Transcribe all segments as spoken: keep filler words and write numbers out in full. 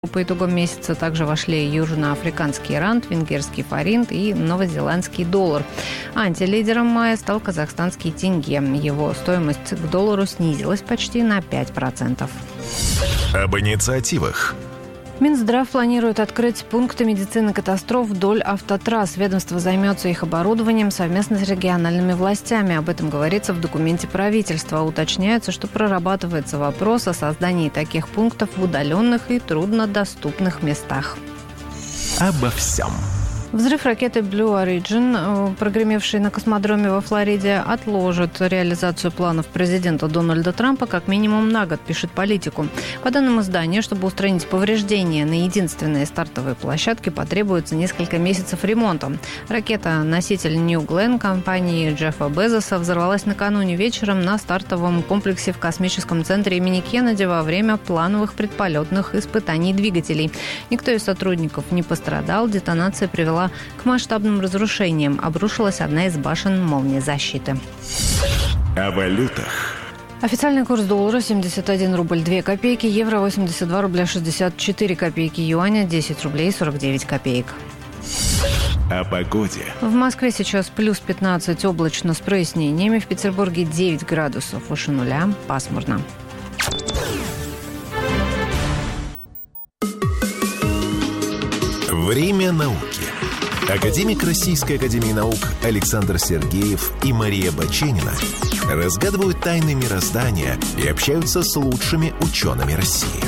По итогам месяца также вошли южноафриканский рант, венгерский форинт и новозеландский доллар. Антилидером мая стал казахстанский тенге. Его стоимость к доллару снизилась почти на пять процентов. Об инициативах. Минздрав планирует открыть пункты медицины катастроф вдоль автотрасс. Ведомство займется их оборудованием совместно с региональными властями. Об этом говорится в документе правительства. Уточняется, что прорабатывается вопрос о создании таких пунктов в удаленных и труднодоступных местах. Обо всем. Взрыв ракеты Blue Origin, прогремевшей на космодроме во Флориде, отложит реализацию планов президента Дональда Трампа как минимум на год, пишет Политику. По данным издания, чтобы устранить повреждения на единственной стартовой площадке, потребуется несколько месяцев ремонта. Ракета-носитель New Glenn компании Джеффа Безоса взорвалась накануне вечером на стартовом комплексе в космическом центре имени Кеннеди во время плановых предполетных испытаний двигателей. Никто из сотрудников не пострадал. Детонация привела к масштабным разрушениям. Обрушилась одна из башен молниезащиты. О валютах. Официальный курс доллара семьдесят один рубль две копейки, евро восемьдесят два рубля шестьдесят четыре копейки, юаня десять рублей сорок девять копеек. О погоде. В Москве сейчас плюс пятнадцать, облачно с прояснениями. В Петербурге девять градусов, выше нуля, пасмурно. Время науки. Академик Российской академии наук Александр Сергеев и Мария Баченина разгадывают тайны мироздания и общаются с лучшими учеными России.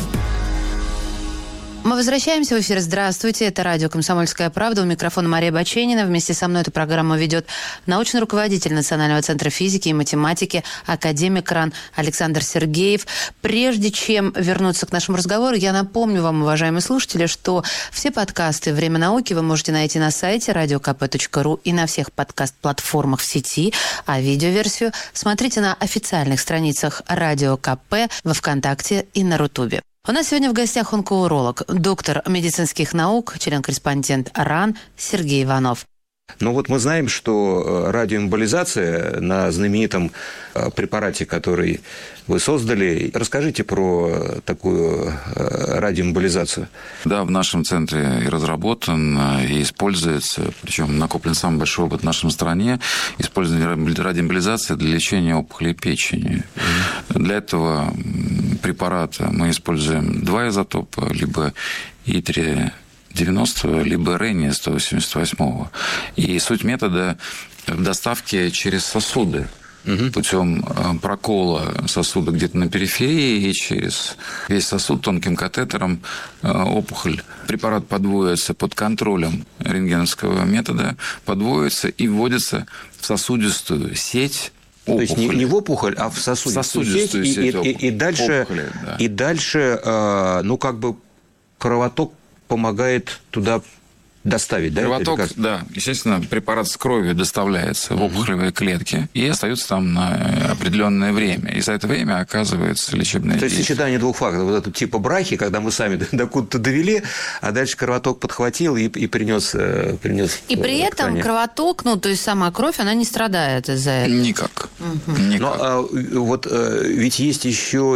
Мы возвращаемся в эфир. Здравствуйте. Это радио «Комсомольская правда». У микрофона Мария Баченина. Вместе со мной эту программу ведет научный руководитель Национального центра физики и математики, академик РАН Александр Сергеев. Прежде чем вернуться к нашему разговору, я напомню вам, уважаемые слушатели, что все подкасты «Время науки» вы можете найти на сайте радио ка пэ точка ру и на всех подкаст-платформах в сети, а видеоверсию смотрите на официальных страницах Радио КП во ВКонтакте и на Рутубе. У нас сегодня в гостях онкоуролог, доктор медицинских наук, член-корреспондент РАН Сергей Иванов. Ну вот мы знаем, что радиоэмболизация на знаменитом препарате, который вы создали. Расскажите про такую радиоэмболизацию. Да, в нашем центре и разработан, и используется, причем накоплен самый большой опыт в нашей стране, использование радиоэмболизации для лечения опухолей печени. Mm-hmm. Для этого препарата мы используем два изотопа, либо И три девяносто, либо Рения сто восемьдесят восемь. И суть метода в доставке через сосуды. Угу. Путем прокола сосуда где-то на периферии и через весь сосуд тонким катетером опухоль. Препарат подводится под контролем рентгеновского метода, подводится и вводится в сосудистую сеть. Опухоль. То есть не, не в опухоль, а в сосудистую, сосудистую сеть, сеть и, и, и дальше, опухоли, да. и дальше ну, как бы кровоток помогает туда доставить, да? Кровоток, как... да. Естественно, препарат с кровью доставляется в опухолевые клетки и остается там на определенное время. И за это время оказывается лечебное То действие. есть сочетание двух факторов. Вот это типа брахи, когда мы сами докуда-то довели, а дальше кровоток подхватил и, и принес, принес. И при этом кровоток, ну, то есть сама кровь, она не страдает из-за этого? Никак. Угу. Никак. Но а, вот ведь есть еще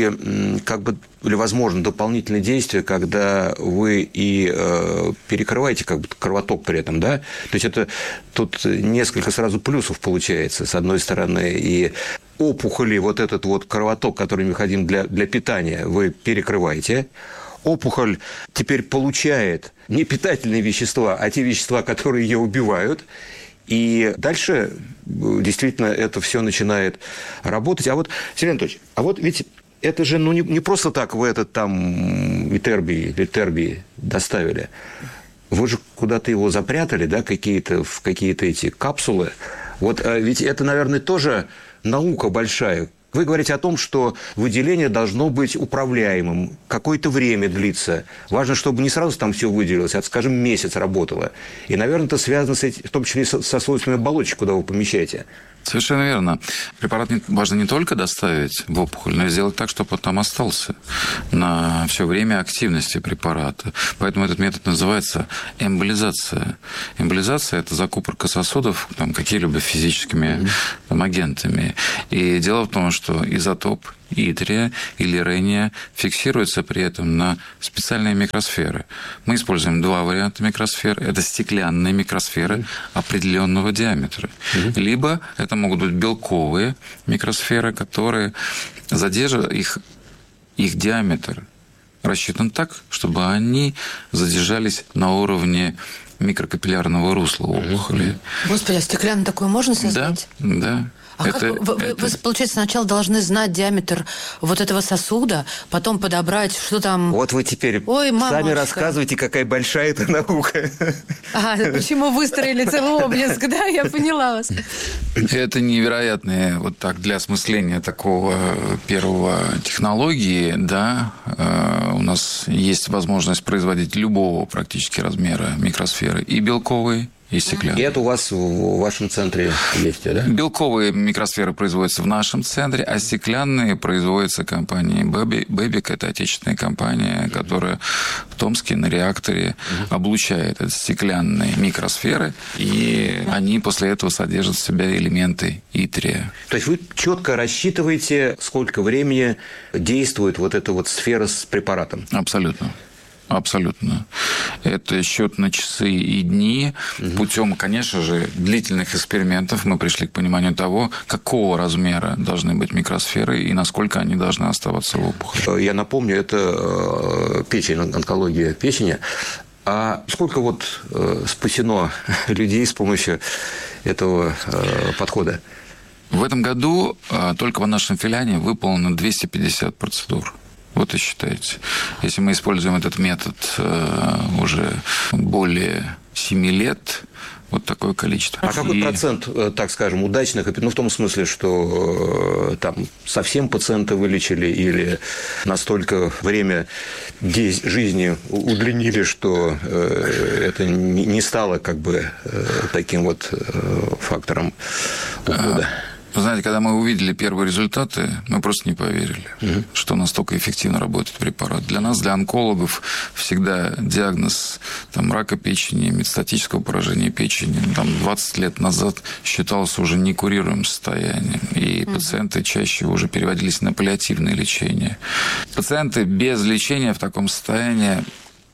и как бы или, возможно, дополнительные действия, когда вы и э, перекрываете как бы кровоток при этом, да? То есть это тут несколько сразу плюсов получается, с одной стороны, и опухоли, вот этот вот кровоток, который необходим для, для питания, вы перекрываете. Опухоль теперь получает не питательные вещества, а те вещества, которые ее убивают. И дальше действительно это все начинает работать. А вот, Сергей Анатольевич, а вот ведь это же ну, не, не просто так вы этот там Витербий, Витербий доставили. Вы же куда-то его запрятали, да, какие-то, в какие-то эти капсулы. Вот ведь это, наверное, тоже наука большая. Вы говорите о том, что выделение должно быть управляемым, какое-то время длится. Важно, чтобы не сразу там все выделилось, а, скажем, месяц работало. И, наверное, это связано с этим, в том числе со слойственной оболочкой, куда вы помещаете. Совершенно верно. Препарат важно не только доставить в опухоль, но и сделать так, чтобы он там остался на все время активности препарата. Поэтому этот метод называется эмболизация. Эмболизация – это закупорка сосудов там, какими-либо физическими там, агентами. И дело в том, что изотоп итрия или рения фиксируется при этом на специальные микросферы. Мы используем два варианта микросфер. Это стеклянные микросферы определенного диаметра. Mm-hmm. Либо это могут быть белковые микросферы, которые задерживают их, их диаметр рассчитан так, чтобы они задержались на уровне микрокапиллярного русла опухоли. Господи, а стеклянный такой можно создать? Да, да. А это, как вы, это... вы, получается, сначала должны знать диаметр вот этого сосуда, потом подобрать, что там... Вот вы теперь Ой, сами рассказываете, какая большая эта наука. А, почему выстроили целый облеск, да? Я поняла вас. Это невероятное, вот так, для осмысления такого первого технологии, да, у нас есть возможность производить любого практически размера микросферы, и белковые, и стеклянные. И это у вас в вашем центре есть, да? Белковые микросферы производятся в нашем центре, а стеклянные производятся компанией Бэбик. Это отечественная компания, которая в Томске на реакторе облучает эти стеклянные микросферы, и они после этого содержат в себе элементы итрия. То есть вы четко рассчитываете, сколько времени действует вот эта вот сфера с препаратом? Абсолютно. Абсолютно. Это счет на часы и дни. Угу. Путем, конечно же, длительных экспериментов мы пришли к пониманию того, какого размера должны быть микросферы и насколько они должны оставаться в опухоли. Я напомню, это печень, онкология печени. А сколько вот спасено людей с помощью этого подхода? В этом году только в нашем филиале выполнено двести пятьдесят процедур. Вот и считайте. Если мы используем этот метод э, уже более семи лет, вот такое количество. А какой и... процент, так скажем, удачных, ну, в том смысле, что там совсем пациента вылечили или настолько время жизни удлинили, что это не стало как бы таким вот фактором ухода? Вы знаете, когда мы увидели первые результаты, мы просто не поверили, угу. что настолько эффективно работает препарат. Для нас, для онкологов, всегда диагноз там, рака печени, метастатического поражения печени там, двадцать лет назад считался уже некурируемым состоянием. И угу. пациенты чаще уже переводились на паллиативное лечение. Пациенты без лечения в таком состоянии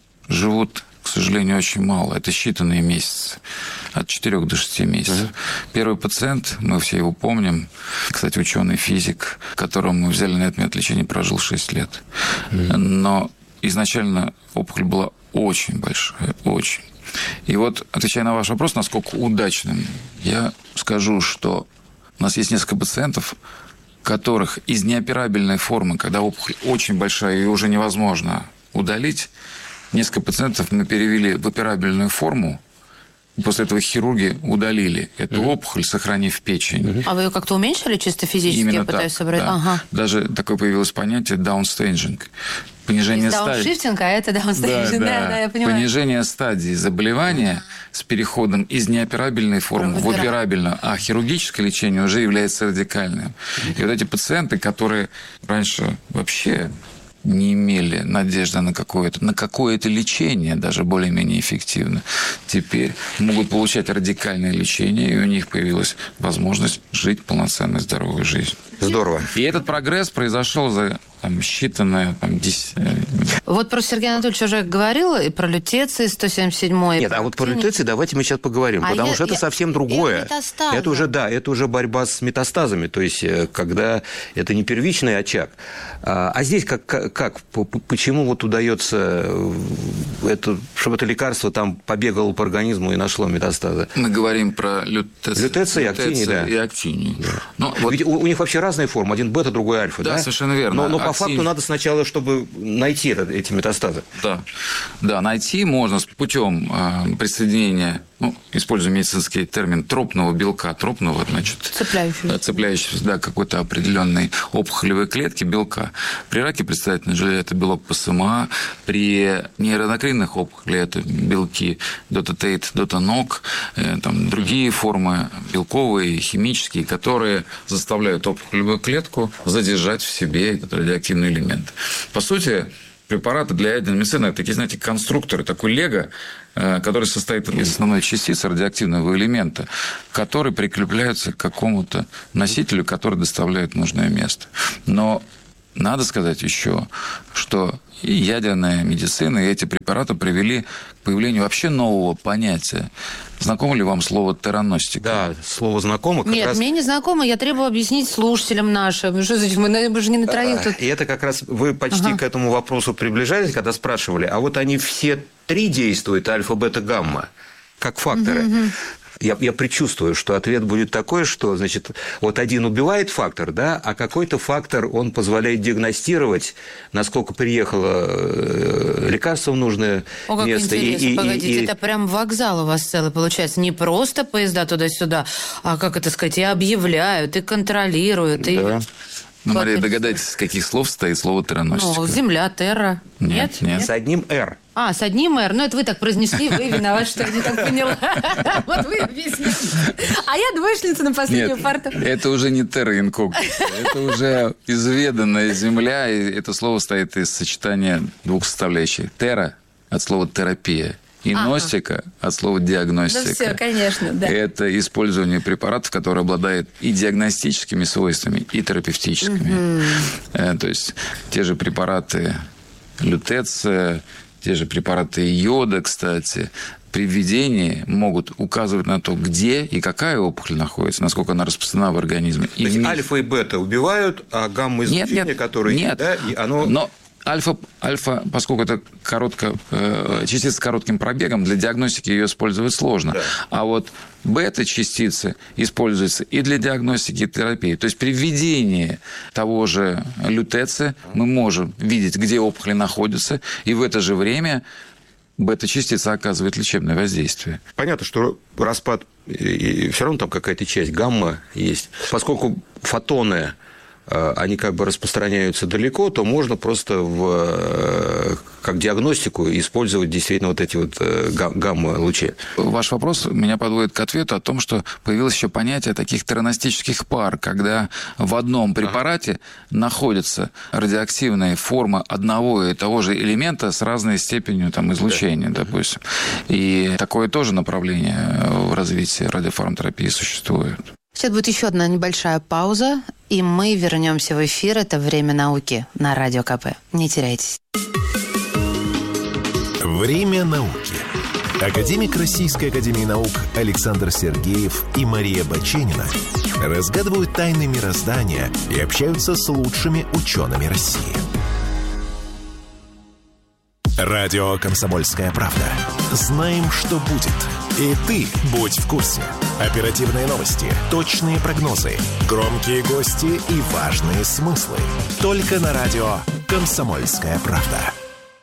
живут, к сожалению, очень мало. Это считанные месяцы. От четырёх до шести месяцев. Uh-huh. Первый пациент, мы все его помним, кстати, ученый-физик, которого мы взяли на этот метод лечения, прожил шесть лет. Uh-huh. Но изначально опухоль была очень большая, очень. И вот, отвечая на ваш вопрос, насколько удачным, я скажу, что у нас есть несколько пациентов, которых из неоперабельной формы, когда опухоль очень большая и уже невозможно удалить, несколько пациентов мы перевели в операбельную форму. После этого хирурги удалили эту mm-hmm. опухоль, сохранив печень. Mm-hmm. А вы ее как-то уменьшили чисто физически? Именно я пытаюсь так, собрать. Да. Ага. Даже такое появилось понятие даунстейджинг. Понижение стадии. Дауншифтинг, а это даунстейджинг. Да, да. Да, да, я понимаю. Понижение стадии заболевания с переходом из неоперабельной формы в операбельную, а хирургическое лечение уже является радикальным. Mm-hmm. И вот эти пациенты, которые раньше вообще не имели надежды на какое-то, на какое-то лечение, даже более-менее эффективно, теперь могут получать радикальное лечение, и у них появилась возможность жить полноценной, здоровой жизнью. Здорово. И этот прогресс произошел за там, считанные там, десять... Вот про Сергей Анатольевич уже говорил и про лютеций сто семьдесят семь. Нет, а вот про лютеций давайте мы сейчас поговорим, а потому я, что это я, совсем другое. Это, это уже, да, это уже борьба с метастазами, то есть когда это не первичный очаг. А, а здесь как, как, почему вот удается, это, чтобы это лекарство там побегало по организму и нашло метастазы? Мы говорим про лютеций. Лютеций и актиний, да. И актиний. Да. Но, вот... Ведь у, у них вообще разные формы, один бета, другой альфа, да? Да, совершенно верно. Но, но по факту надо сначала, чтобы найти это, эти метастазы. Да. Да, найти можно путем э, присоединения, ну, используя медицинский термин, тропного белка, тропного, значит, цепляющегося, цепляющегося, да, какой-то определенной опухолевой клетки белка. При раке предстательной железы это белок ПСМА, при нейроэндокринных опухолях это белки дотатейт, дотанок, э, там другие формы белковые, химические, которые заставляют опухолевую клетку задержать в себе этот радиоактивный элемент. По сути, препараты для ядерной медицины – это такие, знаете, конструкторы, такой лего, который состоит из основной частицы радиоактивного элемента, который прикрепляется к какому-то носителю, который доставляет нужное место. Но надо сказать еще, что и ядерная медицина, и эти препараты привели к появлению вообще нового понятия. Знакомо ли вам слово тераностика? Да, слово знакомо. Как Нет, раз... мне не знакомо, я требую объяснить слушателям нашим. Что значит, мы, мы же не на троих тут. И это как раз вы почти ага. к этому вопросу приближались, когда спрашивали, а вот они все три действуют, альфа, бета, гамма, как факторы. Угу. Я, я предчувствую, что ответ будет такой, что, значит, вот один убивает фактор, да, а какой-то фактор, он позволяет диагностировать, насколько приехало лекарство в нужное О, как место. интересно, и, погодите, и, и... это прям вокзал у вас целый получается. Не просто поезда туда-сюда, а, как это сказать, и объявляют, и контролируют, и... Да. Ну, Мария, догадайтесь, из каких слов стоит слово тераностика? Ну, земля, терра. Нет, нет? нет. С одним «р». А, с одним «р». Ну, это вы так произнесли, вы виноваты, что я не так поняла. Вот вы объясните. А я двоечница на последнюю парту. Это уже не терра инкогнито. Это уже изведанная земля, и это слово стоит из сочетания двух составляющих. Терра от слова терапия. И ага. ностика от слова диагностика. Да все, конечно, да. Это использование препаратов, которые обладают и диагностическими свойствами, и терапевтическими. Mm-hmm. То есть те же препараты лютеция, те же препараты йода, кстати, при введении могут указывать на то, где и какая опухоль находится, насколько она распространена в организме. То есть альфа и бета убивают, а гамма-излучение, которое... Нет, да, и оно... но... Альфа, альфа, поскольку это коротко, э, частица с коротким пробегом, для диагностики ее использовать сложно. Да. А вот бета-частицы используются и для диагностики, и терапии. То есть при введении того же лютеция мы можем видеть, где опухоли находятся, и в это же время бета-частица оказывает лечебное воздействие. Понятно, что распад, и все равно там какая-то часть гамма есть. Поскольку фотоны, они как бы распространяются далеко, то можно просто в, как диагностику использовать действительно вот эти вот гамма-лучи. Ваш вопрос меня подводит к ответу о том, что появилось еще понятие таких тераностических пар, когда в одном препарате ага. находится радиоактивная форма одного и того же элемента с разной степенью там, излучения, да. допустим. И такое тоже направление в развитии радиофарматерапии существует. Сейчас будет еще одна небольшая пауза, и мы вернемся в эфир. Это «Время науки» на Радио ка пэ. Не теряйтесь. Время науки. Академик Российской академии наук Александр Сергеев и Мария Баченина разгадывают тайны мироздания и общаются с лучшими учеными России. Радио «Комсомольская правда». Знаем, что будет. И ты будь в курсе. Оперативные новости, точные прогнозы, громкие гости и важные смыслы. Только на радио «Комсомольская правда».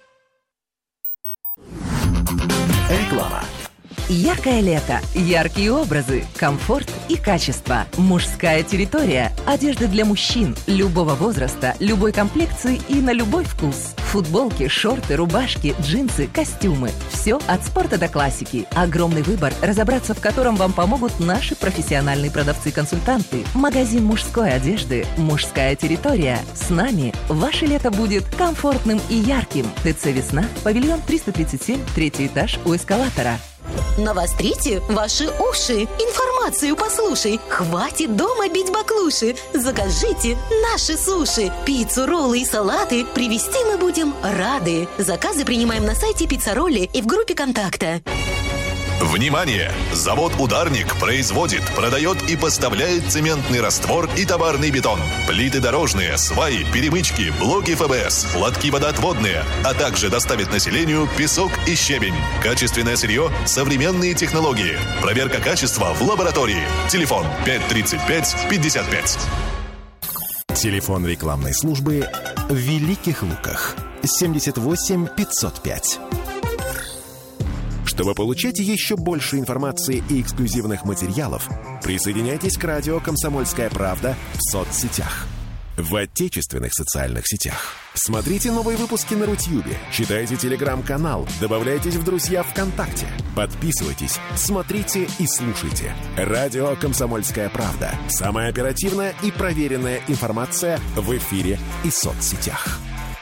Реклама. Яркое лето, яркие образы, комфорт и качество. Мужская территория. Одежда для мужчин любого возраста, любой комплекции и на любой вкус. Футболки, шорты, рубашки, джинсы, костюмы. Все от спорта до классики. Огромный выбор, разобраться в котором вам помогут наши профессиональные продавцы-консультанты. Магазин мужской одежды «Мужская территория». С нами ваше лето будет комфортным и ярким. ТЦ «Весна», павильон триста тридцать семь, третий этаж у эскалатора. Навострите ваши уши, информацию послушай. Хватит дома бить баклуши. Закажите наши суши. Пиццу, роллы и салаты привезти мы будем рады. Заказы принимаем на сайте Пиццаролли и в группе контакта. Внимание! Завод «Ударник» производит, продает и поставляет цементный раствор и товарный бетон, плиты дорожные, сваи, перемычки, блоки эф бэ эс, лотки водоотводные, а также доставит населению песок и щебень. Качественное сырье, современные технологии. Проверка качества в лаборатории. Телефон пять тридцать пять пятьдесят пять. Телефон рекламной службы в Великих Луках. семьдесят восемь пятьсот пять. Чтобы получать еще больше информации и эксклюзивных материалов, присоединяйтесь к радио «Комсомольская правда» в соцсетях. В отечественных социальных сетях. Смотрите новые выпуски на Рутьюбе, читайте телеграм-канал, добавляйтесь в друзья ВКонтакте, подписывайтесь, смотрите и слушайте. Радио «Комсомольская правда». Самая оперативная и проверенная информация в эфире и соцсетях.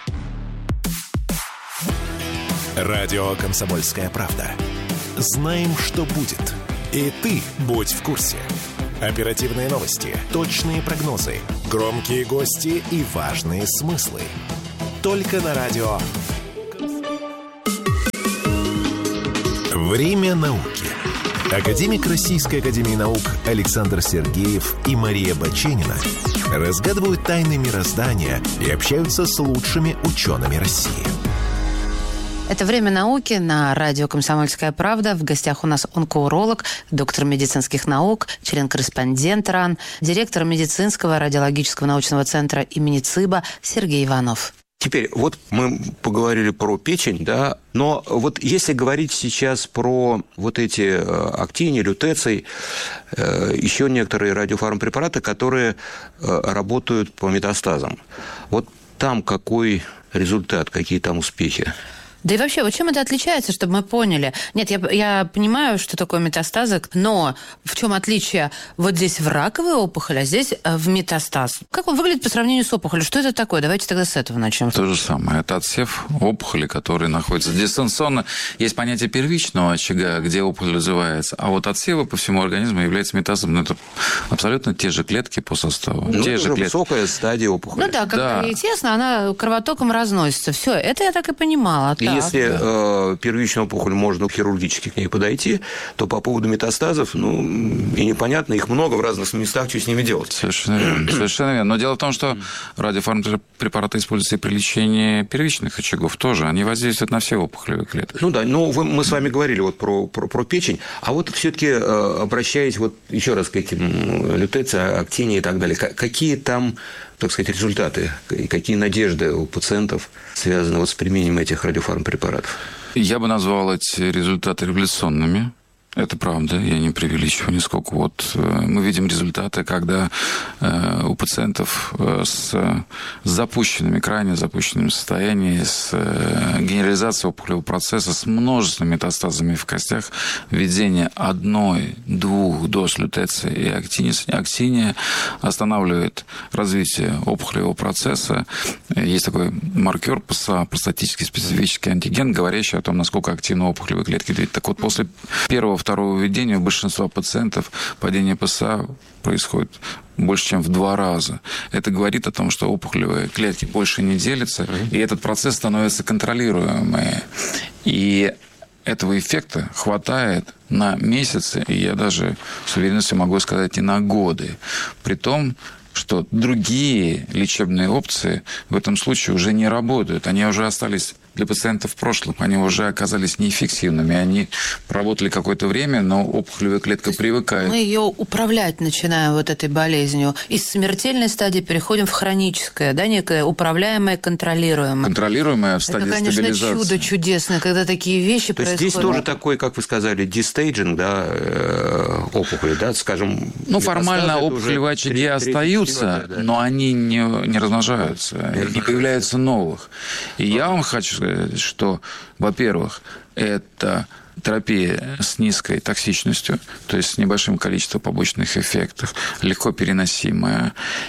Радио «Комсомольская правда». Знаем, что будет. И ты будь в курсе. Оперативные новости, точные прогнозы, громкие гости и важные смыслы. Только на радио «Время науки». Академик Российской академии наук Александр Сергеев и Мария Баченина разгадывают тайны мироздания и общаются с лучшими учеными России. Это «Время науки» на радио «Комсомольская правда». В гостях у нас онкоуролог, доктор медицинских наук, член-корреспондент РАН, директор медицинского радиологического научного центра имени ЦИБА Сергей Иванов. Теперь, вот мы поговорили про печень, да, но вот если говорить сейчас про вот эти актини, лютеций, еще некоторые радиофармпрепараты, которые работают по метастазам, вот там какой результат, какие там успехи? Да и вообще, вот чем это отличается, чтобы мы поняли? Нет, я, я понимаю, что такое метастазы, но в чем отличие вот здесь в раковой опухоли, а здесь в метастаз? Как он выглядит по сравнению с опухолью? Что это такое? Давайте тогда с этого начнем. То же самое. Это отсев опухоли, который находится дистанционно. Есть понятие первичного очага, где опухоль развивается, а вот отсевы по всему организму являются метастазом. Но это абсолютно те же клетки по составу. Ну, те это же клетки. Высокая стадия опухоли. Ну да, когда да. ей тесно, она кровотоком разносится. Все, это я так и понимала. Так. Если да. э, первичную опухоль можно хирургически к ней подойти, то по поводу метастазов, ну, и непонятно, их много в разных местах, что с ними делать. Совершенно верно. Совершенно верно. Но дело в том, что радиофармпрепараты используются и при лечении первичных очагов тоже. Они воздействуют на все опухолевые клетки. Ну да, ну вы, мы с вами говорили вот про, про, про печень, а вот все-таки э, обращаясь вот еще раз к этим лютеции, актинии и так далее, какие там, так сказать, результаты и какие надежды у пациентов связаны вот с применением этих радиофармпрепаратов? Я бы назвал эти результаты революционными. Это правда, я не преувеличиваю нисколько. Вот мы видим результаты, когда э, у пациентов с, с запущенными, крайне запущенными состояниями, с э, генерализацией опухолевого процесса, с множественными метастазами в костях, введение одной, двух доз лютеции и актиния останавливает развитие опухолевого процесса. Есть такой маркер ПСА, простатический специфический антиген, говорящий о том, насколько активны опухолевые клетки. Так вот, после первого второго введения у большинства пациентов падение ПСА происходит больше, чем в два раза. Это говорит о том, что опухолевые клетки больше не делятся, и этот процесс становится контролируемым. И этого эффекта хватает на месяцы, и я даже с уверенностью могу сказать, и на годы. При том, что другие лечебные опции в этом случае уже не работают. Они уже остались для пациентов в прошлом. Они уже оказались неэффективными. Они проработали какое-то время, но опухолевая клетка привыкает. Мы ее управлять начинаем вот этой болезнью. Из смертельной стадии переходим в хроническое, да, некое управляемое, контролируемое. Контролируемое в стадии стабилизации. Это, конечно, чудо чудесное, когда такие вещи То происходят. Есть здесь тоже такой, как вы сказали, дестейджинг, да, опухоли, да, скажем... Ну, формально опухолевые очаги остаются, да. но они не, не размножаются, не, не появляются новых. И я вам хочу сказать, что, во-первых, это терапия с низкой токсичностью, то есть с небольшим количеством побочных эффектов, легко переносимая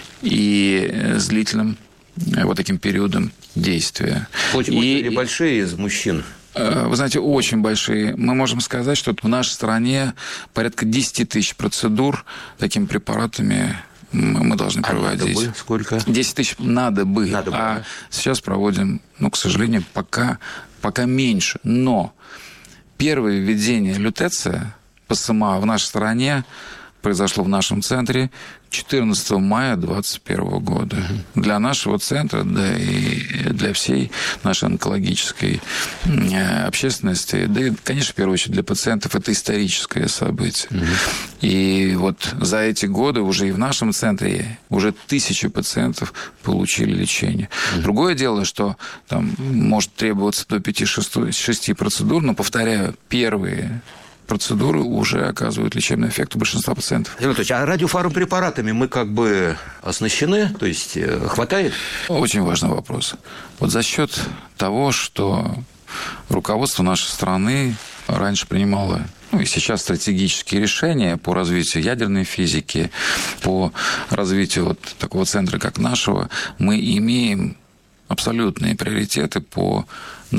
и с длительным вот таким периодом действия. Очень, и, очень большие из мужчин. Вы знаете, очень большие. Мы можем сказать, что в нашей стране порядка десять тысяч процедур такими препаратами мы должны а проводить. Надо бы сколько? десять тысяч надо бы. Надо бы. А сейчас проводим, ну, к сожалению, пока, пока меньше. Но первое введение лютеция ПСМА в нашей стране произошло в нашем центре четырнадцатого мая две тысячи двадцать первого года. Угу. Для нашего центра, да и для всей нашей онкологической общественности, да и, конечно, в первую очередь для пациентов, это историческое событие. Угу. И вот за эти годы уже и в нашем центре уже тысячи пациентов получили лечение. Угу. Другое дело, что там может требоваться до пяти-шести процедур, но, повторяю, первые процедуры уже оказывают лечебный эффект у большинства пациентов. А радиофармпрепаратами мы как бы оснащены? То есть хватает? Очень важный вопрос. Вот за счет того, что руководство нашей страны раньше принимало, ну и сейчас стратегические решения по развитию ядерной физики, по развитию вот такого центра, как нашего, мы имеем абсолютные приоритеты по на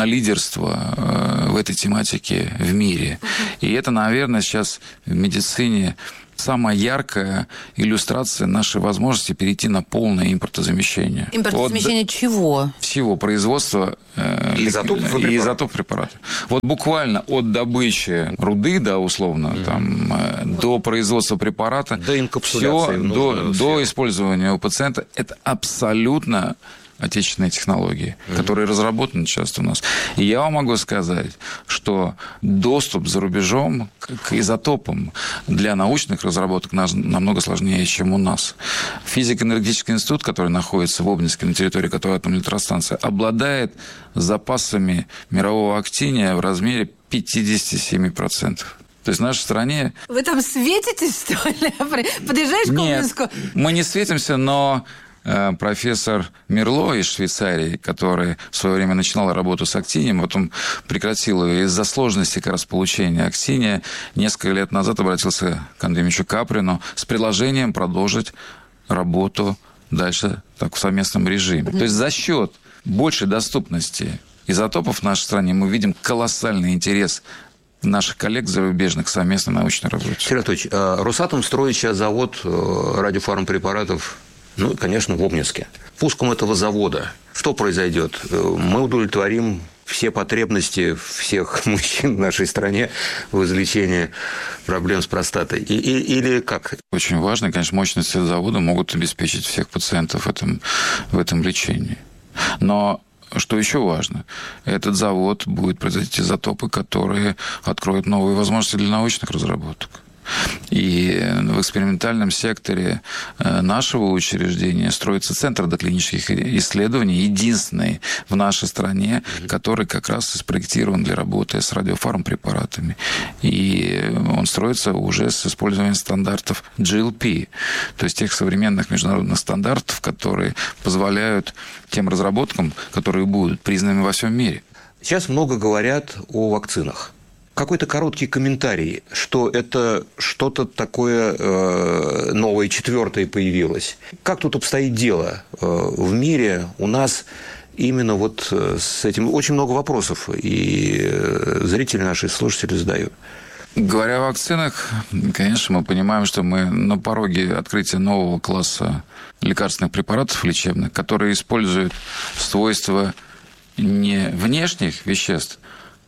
лидерство в этой тематике в мире. И это, наверное, сейчас в медицине самая яркая иллюстрация нашей возможности перейти на полное импортозамещение. Импортозамещение от чего? Всего производства э, изотопов и изотоп препаратов. Вот буквально от добычи руды, да, условно, mm-hmm. там, э, до производства препарата, до инкапсуляции, все, до, до использования у пациента, это абсолютно отечественные технологии, mm-hmm. которые разработаны часто у нас. И я вам могу сказать, что доступ за рубежом к изотопам для научных разработок намного сложнее, чем у нас. Физико-энергетический институт, который находится в Обнинске, на территории которой атомной электростанции, обладает запасами мирового актиния в размере пятьдесят семь процентов. То есть в нашей стране... Вы там светитесь, что ли? Подъезжаешь к Обнинску? Нет, мы не светимся, но... профессор Мерло из Швейцарии, который в свое время начинал работу с актинием, потом прекратил ее из-за сложности как раз получения актиния, несколько лет назад обратился к Андрею Ильичу Каприну с предложением продолжить работу дальше так, в совместном режиме. Mm-hmm. То есть за счет большей доступности изотопов в нашей стране мы видим колоссальный интерес наших коллег зарубежных совместной научной работе. Сергей Анатольевич, Росатом строит сейчас завод радиофармпрепаратов, ну, конечно, в Обнинске. Пуском этого завода что произойдет? Мы удовлетворим все потребности всех мужчин в нашей стране в излечении проблем с простатой? И, и, или как? Очень важно, конечно, мощности завода могут обеспечить всех пациентов в этом, в этом лечении. Но что еще важно, этот завод будет производить изотопы, которые откроют новые возможности для научных разработок. И в экспериментальном секторе нашего учреждения строится центр доклинических исследований, единственный в нашей стране, который как раз и спроектирован для работы с радиофармпрепаратами. И он строится уже с использованием стандартов джи эл пи, то есть тех современных международных стандартов, которые позволяют тем разработкам, которые будут признаны во всем мире. Сейчас много говорят о вакцинах. Какой-то короткий комментарий, что это что-то такое э, новое, четвертое появилось. Как тут обстоит дело? Э, в мире у нас именно вот с этим очень много вопросов, и зрители наши, слушатели задают. Говоря о вакцинах, конечно, мы понимаем, что мы на пороге открытия нового класса лекарственных препаратов лечебных, которые используют свойства не внешних веществ,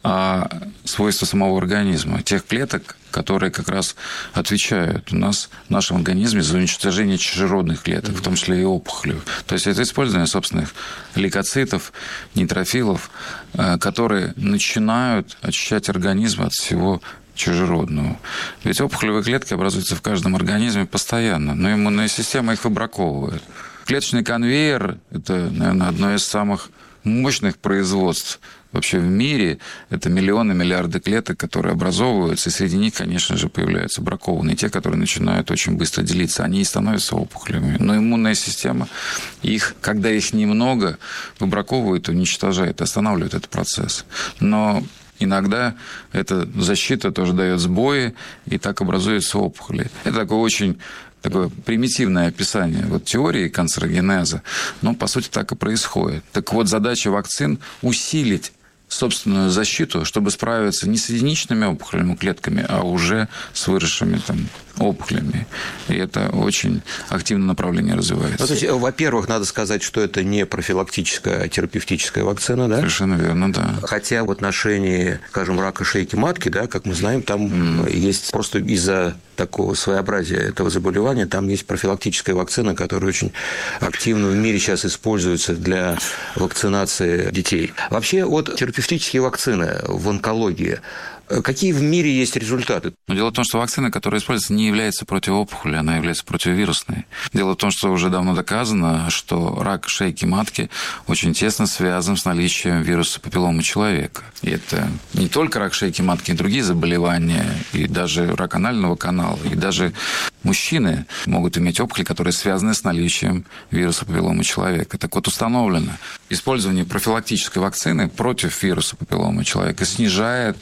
а свойства самого организма, тех клеток, которые как раз отвечают у нас в нашем организме за уничтожение чужеродных клеток, в том числе и опухолей. То есть это использование собственных лейкоцитов, нейтрофилов, которые начинают очищать организм от всего чужеродного. Ведь опухолевые клетки образуются в каждом организме постоянно, но иммунная система их выбраковывает. Клеточный конвейер – это, наверное, одно из самых мощных производств вообще в мире. Это миллионы, миллиарды клеток, которые образовываются, и среди них, конечно же, появляются бракованные, те, которые начинают очень быстро делиться. Они и становятся опухолями. Но иммунная система, их, когда их немного, выбраковывает, уничтожает, останавливает этот процесс. Но иногда эта защита тоже дает сбои, и так образуются опухоли. Это такое очень такое примитивное описание вот теории канцерогенеза, но по сути так и происходит. Так вот, задача вакцин – усилить собственную защиту, чтобы справиться не с единичными опухолевыми клетками, а уже с выросшими там опухолями. И это очень активное направление развивается. Ну, то есть, во-первых, надо сказать, что это не профилактическая, а терапевтическая вакцина, да? Совершенно верно, да. Хотя в отношении, скажем, рака шейки матки, да, как мы знаем, там mm. есть просто из-за такого своеобразия этого заболевания, там есть профилактическая вакцина, которая очень активно в мире сейчас используется для вакцинации детей. Вообще, вот терапевтические вакцины в онкологии, какие в мире есть результаты? Но дело в том, что вакцина, которая используется, не является противоопухолевой, она является противовирусной. Дело в том, что уже давно доказано, что рак шейки матки очень тесно связан с наличием вируса папилломы человека. И это не только рак шейки матки, и другие заболевания, и даже рак анального канала, и даже мужчины могут иметь опухоли, которые связаны с наличием вируса папилломы человека. Так вот, установлено, использование профилактической вакцины против вируса папилломы человека снижает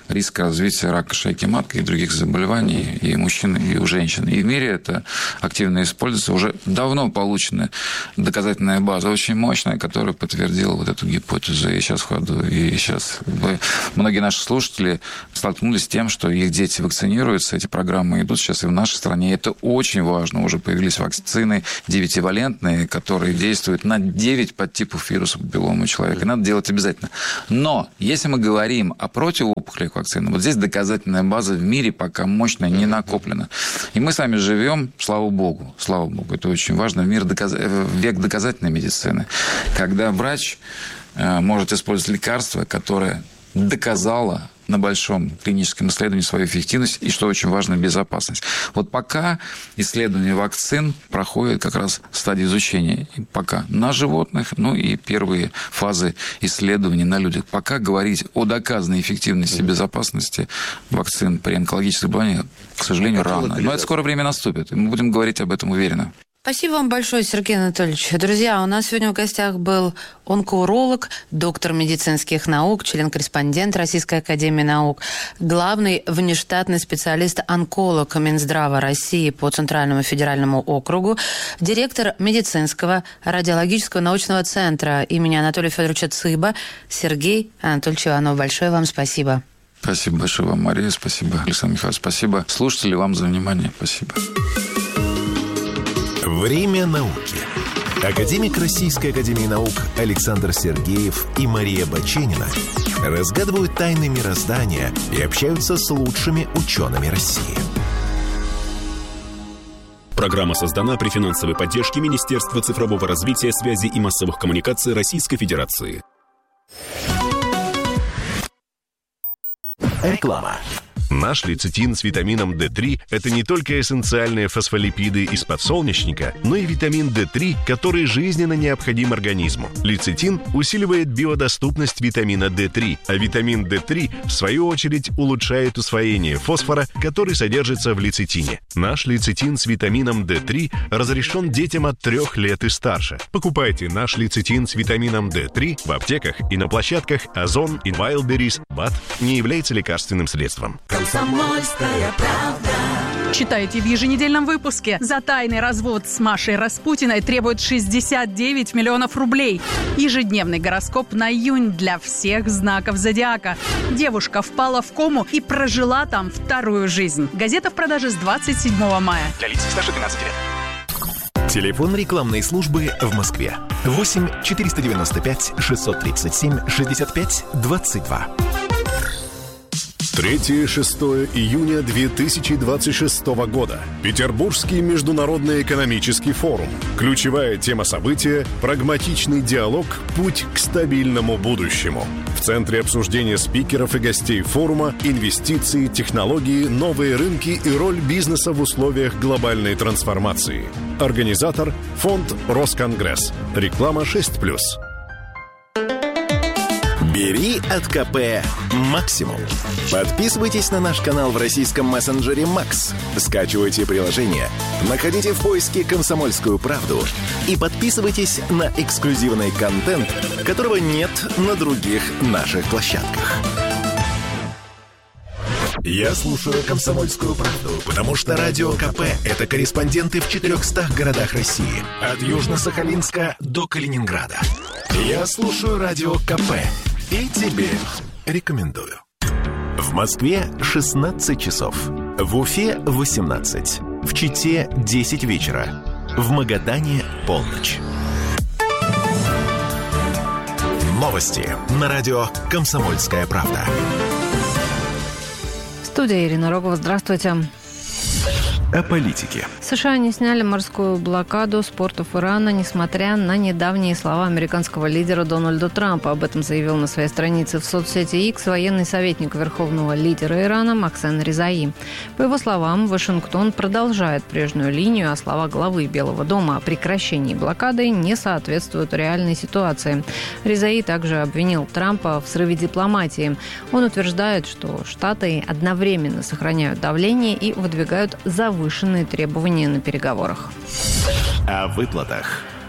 риска развития рака шейки матки и других заболеваний и у мужчин, и у женщин. И в мире это активно используется. Уже давно получена доказательная база, очень мощная, которая подтвердила вот эту гипотезу. И сейчас в ходу. И сейчас многие наши слушатели столкнулись с тем, что их дети вакцинируются, эти программы идут сейчас и в нашей стране. Это очень важно. Уже появились вакцины девятивалентные, которые действуют на девять подтипов вируса папиллома человека. И надо делать обязательно. Но если мы говорим о противоопухолевых вакцинах, вот здесь доказательная база в мире пока мощная не накоплена. И мы с вами живем, слава богу, слава богу, это очень важно, в мир доказ... век доказательной медицины, когда врач может использовать лекарство, которое доказало на большом клиническом исследовании свою эффективность и, что очень важно, безопасность. Вот пока исследование вакцин проходит как раз в стадии изучения. И пока на животных, ну и первые фазы исследований на людях. Пока говорить о доказанной эффективности и безопасности вакцин при онкологических заболеваниях, к сожалению, рано. Но это скоро время наступит, и мы будем говорить об этом уверенно. Спасибо вам большое, Сергей Анатольевич. Друзья, у нас сегодня в гостях был онкоуролог, доктор медицинских наук, член-корреспондент Российской академии наук, главный внештатный специалист-онколог Минздрава России по Центральному федеральному округу, директор медицинского радиологического научного центра имени Анатолия Федоровича Цыба Сергей Анатольевич Иванов. Большое вам спасибо. Спасибо большое вам, Мария. Спасибо, Александр Михайлович. Спасибо, слушатели, вам за внимание. Спасибо. Время науки. Академик Российской академии наук Александр Сергеев и Мария Баченина разгадывают тайны мироздания и общаются с лучшими учеными России. Программа создана при финансовой поддержке Министерства цифрового развития, связи и массовых коммуникаций Российской Федерации. Реклама. Наш лецитин с витамином дэ три – это не только эссенциальные фосфолипиды из подсолнечника, но и витамин дэ три, который жизненно необходим организму. Лецитин усиливает биодоступность витамина дэ три, а витамин дэ три, в свою очередь, улучшает усвоение фосфора, который содержится в лецитине. Наш лецитин с витамином дэ три разрешен детям от трех лет и старше. Покупайте наш лецитин с витамином дэ три в аптеках и на площадках Озон и Wildberries. БАД не является лекарственным средством. Комсомольская правда. Читайте в еженедельном выпуске. За тайный развод с Машей Распутиной требуют шестьдесят девять миллионов рублей. Ежедневный гороскоп на июнь для всех знаков зодиака. Девушка впала в кому и прожила там вторую жизнь. Газета в продаже с двадцать седьмого мая. Для лиц старше двенадцати лет. Телефон рекламной службы в Москве. восемь четыреста девяносто пять шестьсот тридцать семь шестьдесят пять двадцать два. третьего-шестого июня две тысячи двадцать шестого года. Петербургский международный экономический форум. Ключевая тема события – прагматичный диалог «Путь к стабильному будущему». В центре обсуждения спикеров и гостей форума инвестиции, технологии, новые рынки и роль бизнеса в условиях глобальной трансформации. Организатор – Фонд Росконгресс. Реклама шесть плюс. Бери от КП максимум. Подписывайтесь на наш канал в российском мессенджере Макс. Скачивайте приложение, находите в поиске «Комсомольскую правду» и подписывайтесь на эксклюзивный контент, которого нет на других наших площадках. Я слушаю «Комсомольскую правду», потому что Радио КП – это корреспонденты в четырехстах городах России. От Южно-Сахалинска до Калининграда. Я слушаю Радио КП и тебе рекомендую. В Москве шестнадцать часов. В Уфе восемнадцать. В Чите десять вечера. В Магадане полночь. Новости на радио «Комсомольская правда». Студия Ирина Рогова. Здравствуйте. О политике. США не сняли морскую блокаду с портов Ирана, несмотря на недавние слова американского лидера Дональда Трампа. Об этом заявил на своей странице в соцсети X военный советник верховного лидера Ирана Мохсен Резаи. По его словам, Вашингтон продолжает прежнюю линию, а слова главы Белого дома о прекращении блокады не соответствуют реальной ситуации. Резаи также обвинил Трампа в срыве дипломатии. Он утверждает, что Штаты одновременно сохраняют давление и выдвигают завышенные требования на переговорах. О выплатах.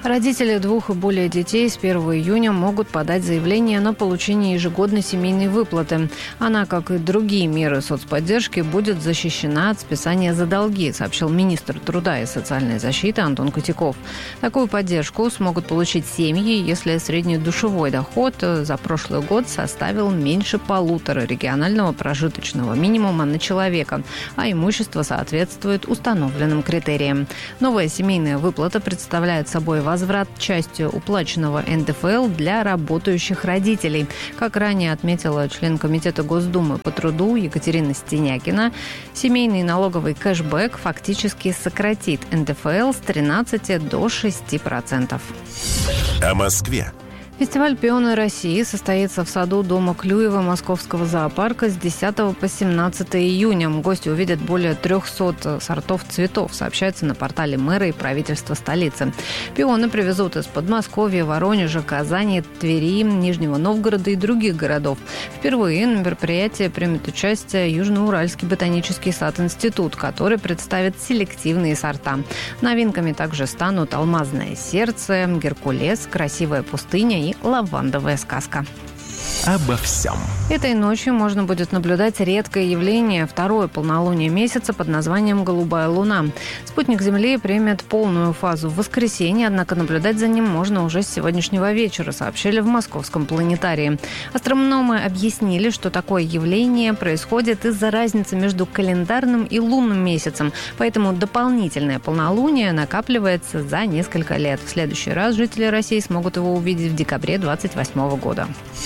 Родители двух и более детей с первого июня могут подать заявление на получение ежегодной семейной выплаты. Она, как и другие меры соцподдержки, будет защищена от списания за долги, сообщил министр труда и социальной защиты Антон Котяков. Такую поддержку смогут получить семьи, если средний душевой доход за прошлый год составил меньше полутора регионального прожиточного минимума на человека, а имущество соответствует установленным критериям. Новая семейная выплата представляет собой возврат части уплаченного эн дэ эф эл для работающих родителей. Как ранее отметила член Комитета Госдумы по труду Екатерина Стенякина, семейный налоговый кэшбэк фактически сократит эн дэ эф эл с тринадцати до шести процентов. О Москве. Фестиваль «Пионы России» состоится в саду дома Клюева Московского зоопарка с десятого по семнадцатое июня. Гости увидят более трехсот сортов цветов, сообщается на портале мэра и правительства столицы. Пионы привезут из Подмосковья, Воронежа, Казани, Твери, Нижнего Новгорода и других городов. Впервые на мероприятии примет участие Южноуральский ботанический сад-институт, который представит селективные сорта. Новинками также станут алмазное сердце, геркулес, красивая пустыня и лавандовая сказка. Обо всем. Этой ночью можно будет наблюдать редкое явление, второе полнолуние месяца под названием «Голубая луна». Спутник Земли примет полную фазу в воскресенье, однако наблюдать за ним можно уже с сегодняшнего вечера, сообщили в Московском планетарии. Астрономы объяснили, что такое явление происходит из-за разницы между календарным и лунным месяцем, поэтому дополнительное полнолуние накапливается за несколько лет. В следующий раз жители России смогут его увидеть в декабре двадцать восьмого года.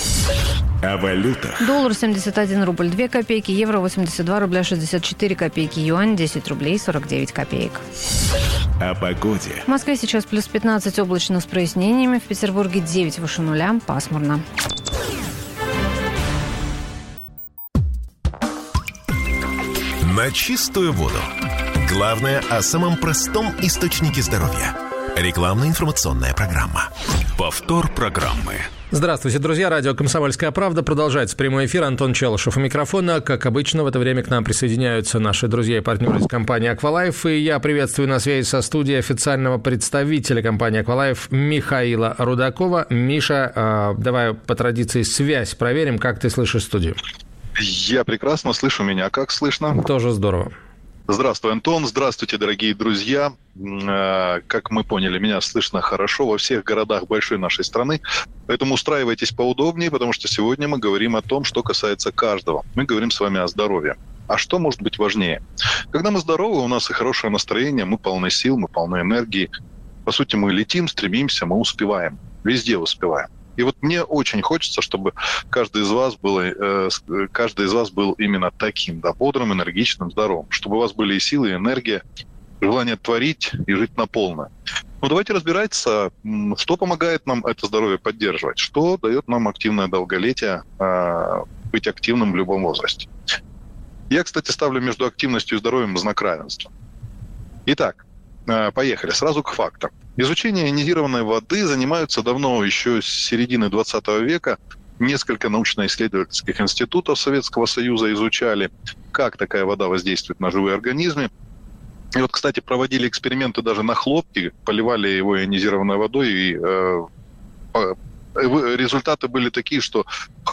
О валютах. Доллар семьдесят один рубль две копейки, евро восемьдесят два рубля шестьдесят четыре копейки, юань десять рублей сорок девять копеек. О погоде. В Москве сейчас плюс пятнадцать, облачно с прояснениями, в Петербурге девять выше нуля, пасмурно. На чистую воду. Главное о самом простом источнике здоровья. Рекламно-информационная программа. Повтор программы. Здравствуйте, друзья. Радио «Комсомольская правда». Продолжается прямой эфир. Антон Челышев у микрофона. Как обычно, в это время к нам присоединяются наши друзья и партнеры из компании «Аквалайф». И я приветствую на связи со студией официального представителя компании «Аквалайф» Михаила Рудакова. Миша, давай по традиции связь проверим. Как ты слышишь студию? Я прекрасно слышу меня. Как слышно? Тоже здорово. Здравствуй, Антон. Здравствуйте, дорогие друзья. Как мы поняли, меня слышно хорошо во всех городах большой нашей страны. Поэтому устраивайтесь поудобнее, потому что сегодня мы говорим о том, что касается каждого. Мы говорим с вами о здоровье. А что может быть важнее? Когда мы здоровы, у нас и хорошее настроение, мы полны сил, мы полны энергии. По сути, мы летим, стремимся, мы успеваем. Везде успеваем. И вот мне очень хочется, чтобы каждый из вас был, э, каждый из вас был именно таким, да, бодрым, энергичным, здоровым. Чтобы у вас были и силы, и энергия, желание творить и жить на полную. Ну, давайте разбираться, что помогает нам это здоровье поддерживать, что дает нам активное долголетие, э, быть активным в любом возрасте. Я, кстати, ставлю между активностью и здоровьем знак равенства. Итак, э, поехали. Сразу к фактам. Изучение ионизированной воды занимаются давно, еще с середины двадцатого века. Несколько научно-исследовательских институтов Советского Союза изучали, как такая вода воздействует на живые организмы. И вот, кстати, проводили эксперименты даже на хлопке, поливали его ионизированной водой, и э, результаты были такие, что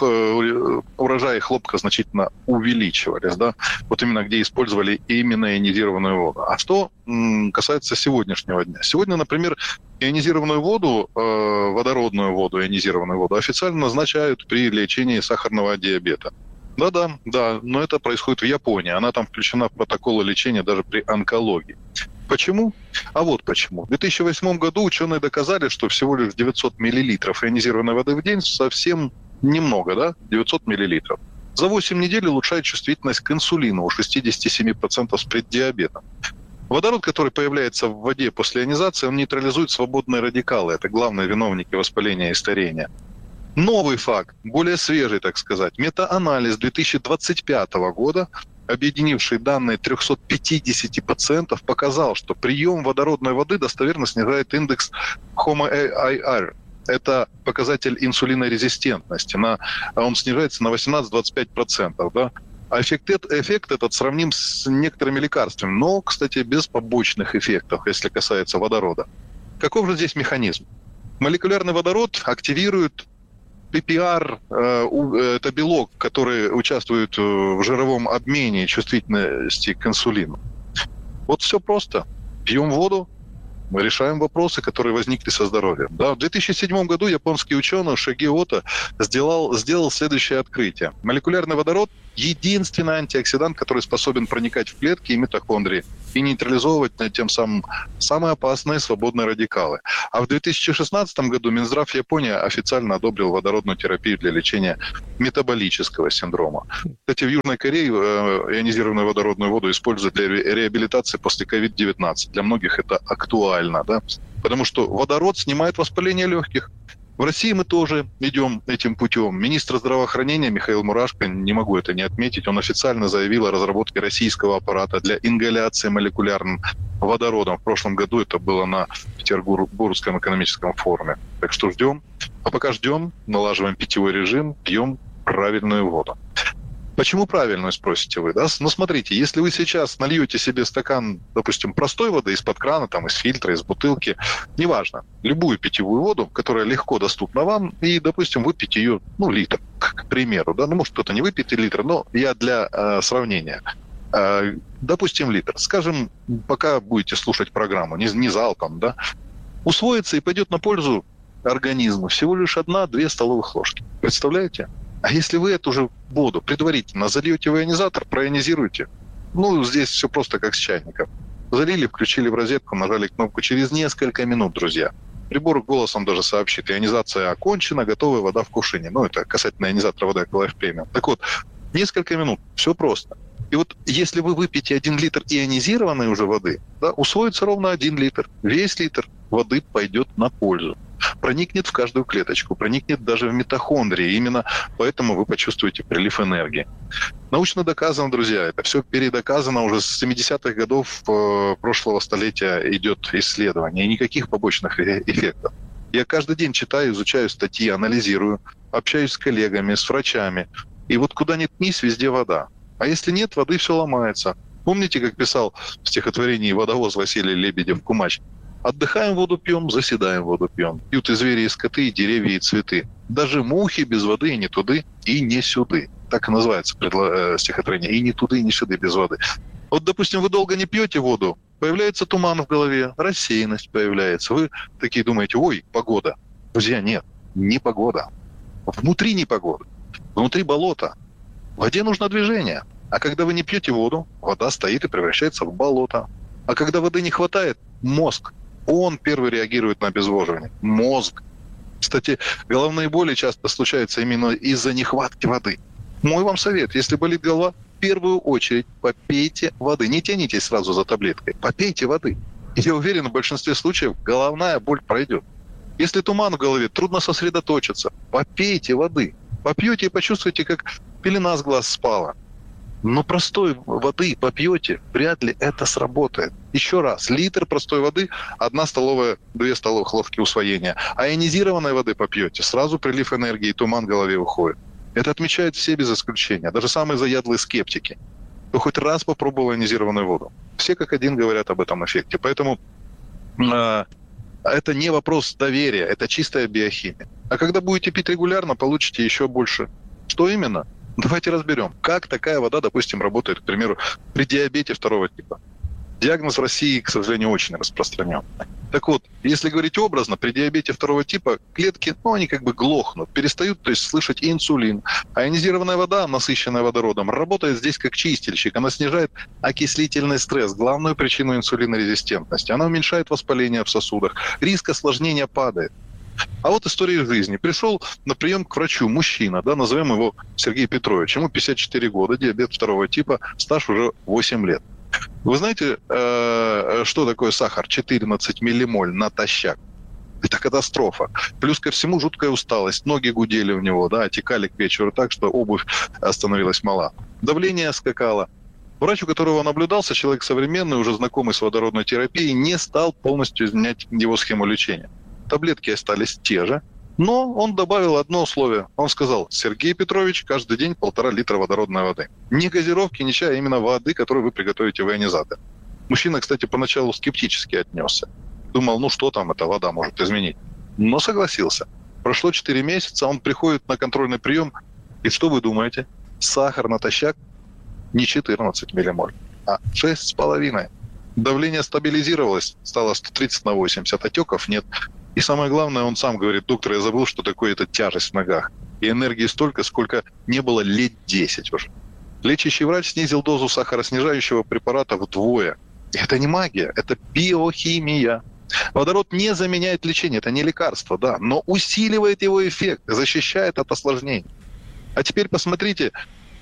урожаи хлопка значительно увеличивались, да, вот именно где использовали именно ионизированную воду. А что касается сегодняшнего дня? Сегодня, например, ионизированную воду, водородную воду, ионизированную воду официально назначают при лечении сахарного диабета. Да-да, да, но это происходит в Японии. Она там включена в протоколы лечения даже при онкологии. Почему? А вот почему. В две тысячи восьмом году ученые доказали, что всего лишь девятьсот миллилитров ионизированной воды в день совсем немного, да? девятьсот миллилитров. За восемь недель улучшает чувствительность к инсулину у шестьдесят семь процентов с преддиабетом. Водород, который появляется в воде после ионизации, он нейтрализует свободные радикалы. Это главные виновники воспаления и старения. Новый факт, более свежий, так сказать, метаанализ две тысячи двадцать пятого года, объединивший данные триста пятьдесят пациентов, показал, что прием водородной воды достоверно снижает индекс хомо эй ар. Это показатель инсулинорезистентности. На, он снижается на восемнадцать-двадцать пять процентов. Да? А эффект, эффект этот сравним с некоторыми лекарствами, но, кстати, без побочных эффектов, если касается водорода. каков же здесь механизм? Молекулярный водород активирует пи пи ар, это белок, который участвует в жировом обмене чувствительности к инсулину. Вот все просто. Пьем воду, мы решаем вопросы, которые возникли со здоровьем. Да, в две тысячи седьмом году японский ученый Шиги Ото сделал, сделал следующее открытие. Молекулярный водород – единственный антиоксидант, который способен проникать в клетки и митохондрии и нейтрализовывать тем самым самые опасные свободные радикалы. А в две тысячи шестнадцатом году Минздрав Японии официально одобрил водородную терапию для лечения метаболического синдрома. Кстати, в Южной Корее ионизированную водородную воду используют для реабилитации после ковид девятнадцать. Для многих это актуально, да? Потому что водород снимает воспаление легких. В России мы тоже идем этим путем. Министр здравоохранения Михаил Мурашко, не могу это не отметить, он официально заявил о разработке российского аппарата для ингаляции молекулярным водородом. В прошлом году это было на Петербургском экономическом форуме. Так что ждем. А пока ждем, налаживаем питьевой режим, пьем правильную воду. Почему правильную, спросите вы, да? Ну, смотрите, если вы сейчас нальете себе стакан, допустим, простой воды из-под крана, там, из фильтра, из бутылки, неважно, любую питьевую воду, которая легко доступна вам, и, допустим, выпить ее, ну, литр, к примеру, да, ну, может, кто-то не выпьет и литр, но я для э, сравнения. Э, допустим, литр. Скажем, пока будете слушать программу, не, не залпом, да, усвоится и пойдет на пользу организму всего лишь одна-две столовых ложки. Представляете? А если вы эту же воду предварительно зальете в ионизатор, проионизируете, ну, здесь все просто как с чайником. Залили, включили в розетку, нажали кнопку. Через несколько минут, друзья, прибор голосом даже сообщит: ионизация окончена, готовая вода в кувшине. Ну, это касательно ионизатора воды Эколайф Премиум. Так вот, несколько минут, все просто. И вот если вы выпьете один литр ионизированной уже воды, да, усвоится ровно один литр. Весь литр воды пойдет на пользу. Проникнет в каждую клеточку, проникнет даже в митохондрии. Именно поэтому вы почувствуете прилив энергии. Научно доказано, друзья, это все передоказано. Уже с семидесятых годов прошлого столетия идет исследование. И никаких побочных эффектов. Я каждый день читаю, изучаю статьи, анализирую, общаюсь с коллегами, с врачами. И вот куда ни ткнись, везде вода. А если нет воды, все ломается. Помните, как писал в стихотворении водовоз Василий Лебедев «Кумач»? Отдыхаем, воду пьем, заседаем, воду пьем. Пьют и звери, и скоты, и деревья, и цветы. Даже мухи без воды и не туды, и не сюды. Так и называется предло... стихотворение. И не туды, и не сюды без воды. Вот, допустим, вы долго не пьете воду, появляется туман в голове, рассеянность появляется. Вы такие думаете: ой, погода. Друзья, нет, не погода. Внутри не погода. Внутри болото. В воде нужно движение. А когда вы не пьете воду, вода стоит и превращается в болото. А когда воды не хватает, мозг. Он первый реагирует на обезвоживание. Мозг. Кстати, головные боли часто случаются именно из-за нехватки воды. Мой вам совет: если болит голова, в первую очередь попейте воды. Не тянитесь сразу за таблеткой. Попейте воды. И я уверен, в большинстве случаев головная боль пройдет. Если туман в голове, трудно сосредоточиться. Попейте воды. Попьете и почувствуете, как пелена с глаз спала. Но простой воды попьете, вряд ли это сработает. Еще раз, литр простой воды, одна столовая, две столовых ложки усвоения. А ионизированной воды попьете, сразу прилив энергии, туман в голове уходит. Это отмечают все без исключения, даже самые заядлые скептики, кто хоть раз попробовал ионизированную воду. Все как один говорят об этом эффекте. Поэтому э, это не вопрос доверия, это чистая биохимия. А когда будете пить регулярно, получите еще больше. Что именно? Давайте разберем, как такая вода, допустим, работает, к примеру, при диабете второго типа. Диагноз в России, к сожалению, очень распространен. Так вот, если говорить образно, при диабете второго типа клетки, ну, они как бы глохнут, перестают, то есть, слышать инсулин. А ионизированная вода, насыщенная водородом, работает здесь как чистильщик. Она снижает окислительный стресс, главную причину инсулинорезистентности. Она уменьшает воспаление в сосудах, риск осложнения падает. А вот история жизни. Пришел на прием к врачу мужчина, да, назовем его Сергей Петрович. Ему пятьдесят четыре года, диабет второго типа, стаж уже восемь лет. Вы знаете, э, что такое сахар? четырнадцать миллимоль натощак. Это катастрофа. Плюс ко всему жуткая усталость. Ноги гудели у него, да, отекали к вечеру так, что обувь становилась мала. Давление скакало. Врач, у которого он наблюдался, человек современный, уже знакомый с водородной терапией, не стал полностью изменять его схему лечения. Таблетки остались те же, но он добавил одно условие. Он сказал: Сергей Петрович, каждый день полтора литра водородной воды. Не газировки, не чая, а именно воды, которую вы приготовите в ионизатор. Мужчина, кстати, поначалу скептически отнесся. Думал, ну что там эта вода может изменить. Но согласился. Прошло четыре месяца, он приходит на контрольный прием, и что вы думаете? Сахар натощак не четырнадцать миллимоль, а шесть с половиной. Давление стабилизировалось, стало сто тридцать на восемьдесят, отеков нет. И самое главное, он сам говорит: доктор, я забыл, что такое эта тяжесть в ногах. И энергии столько, сколько не было лет десять уже. Лечащий врач снизил дозу сахароснижающего препарата вдвое. Это не магия, это биохимия. Водород не заменяет лечение, это не лекарство, да, но усиливает его эффект, защищает от осложнений. А теперь посмотрите,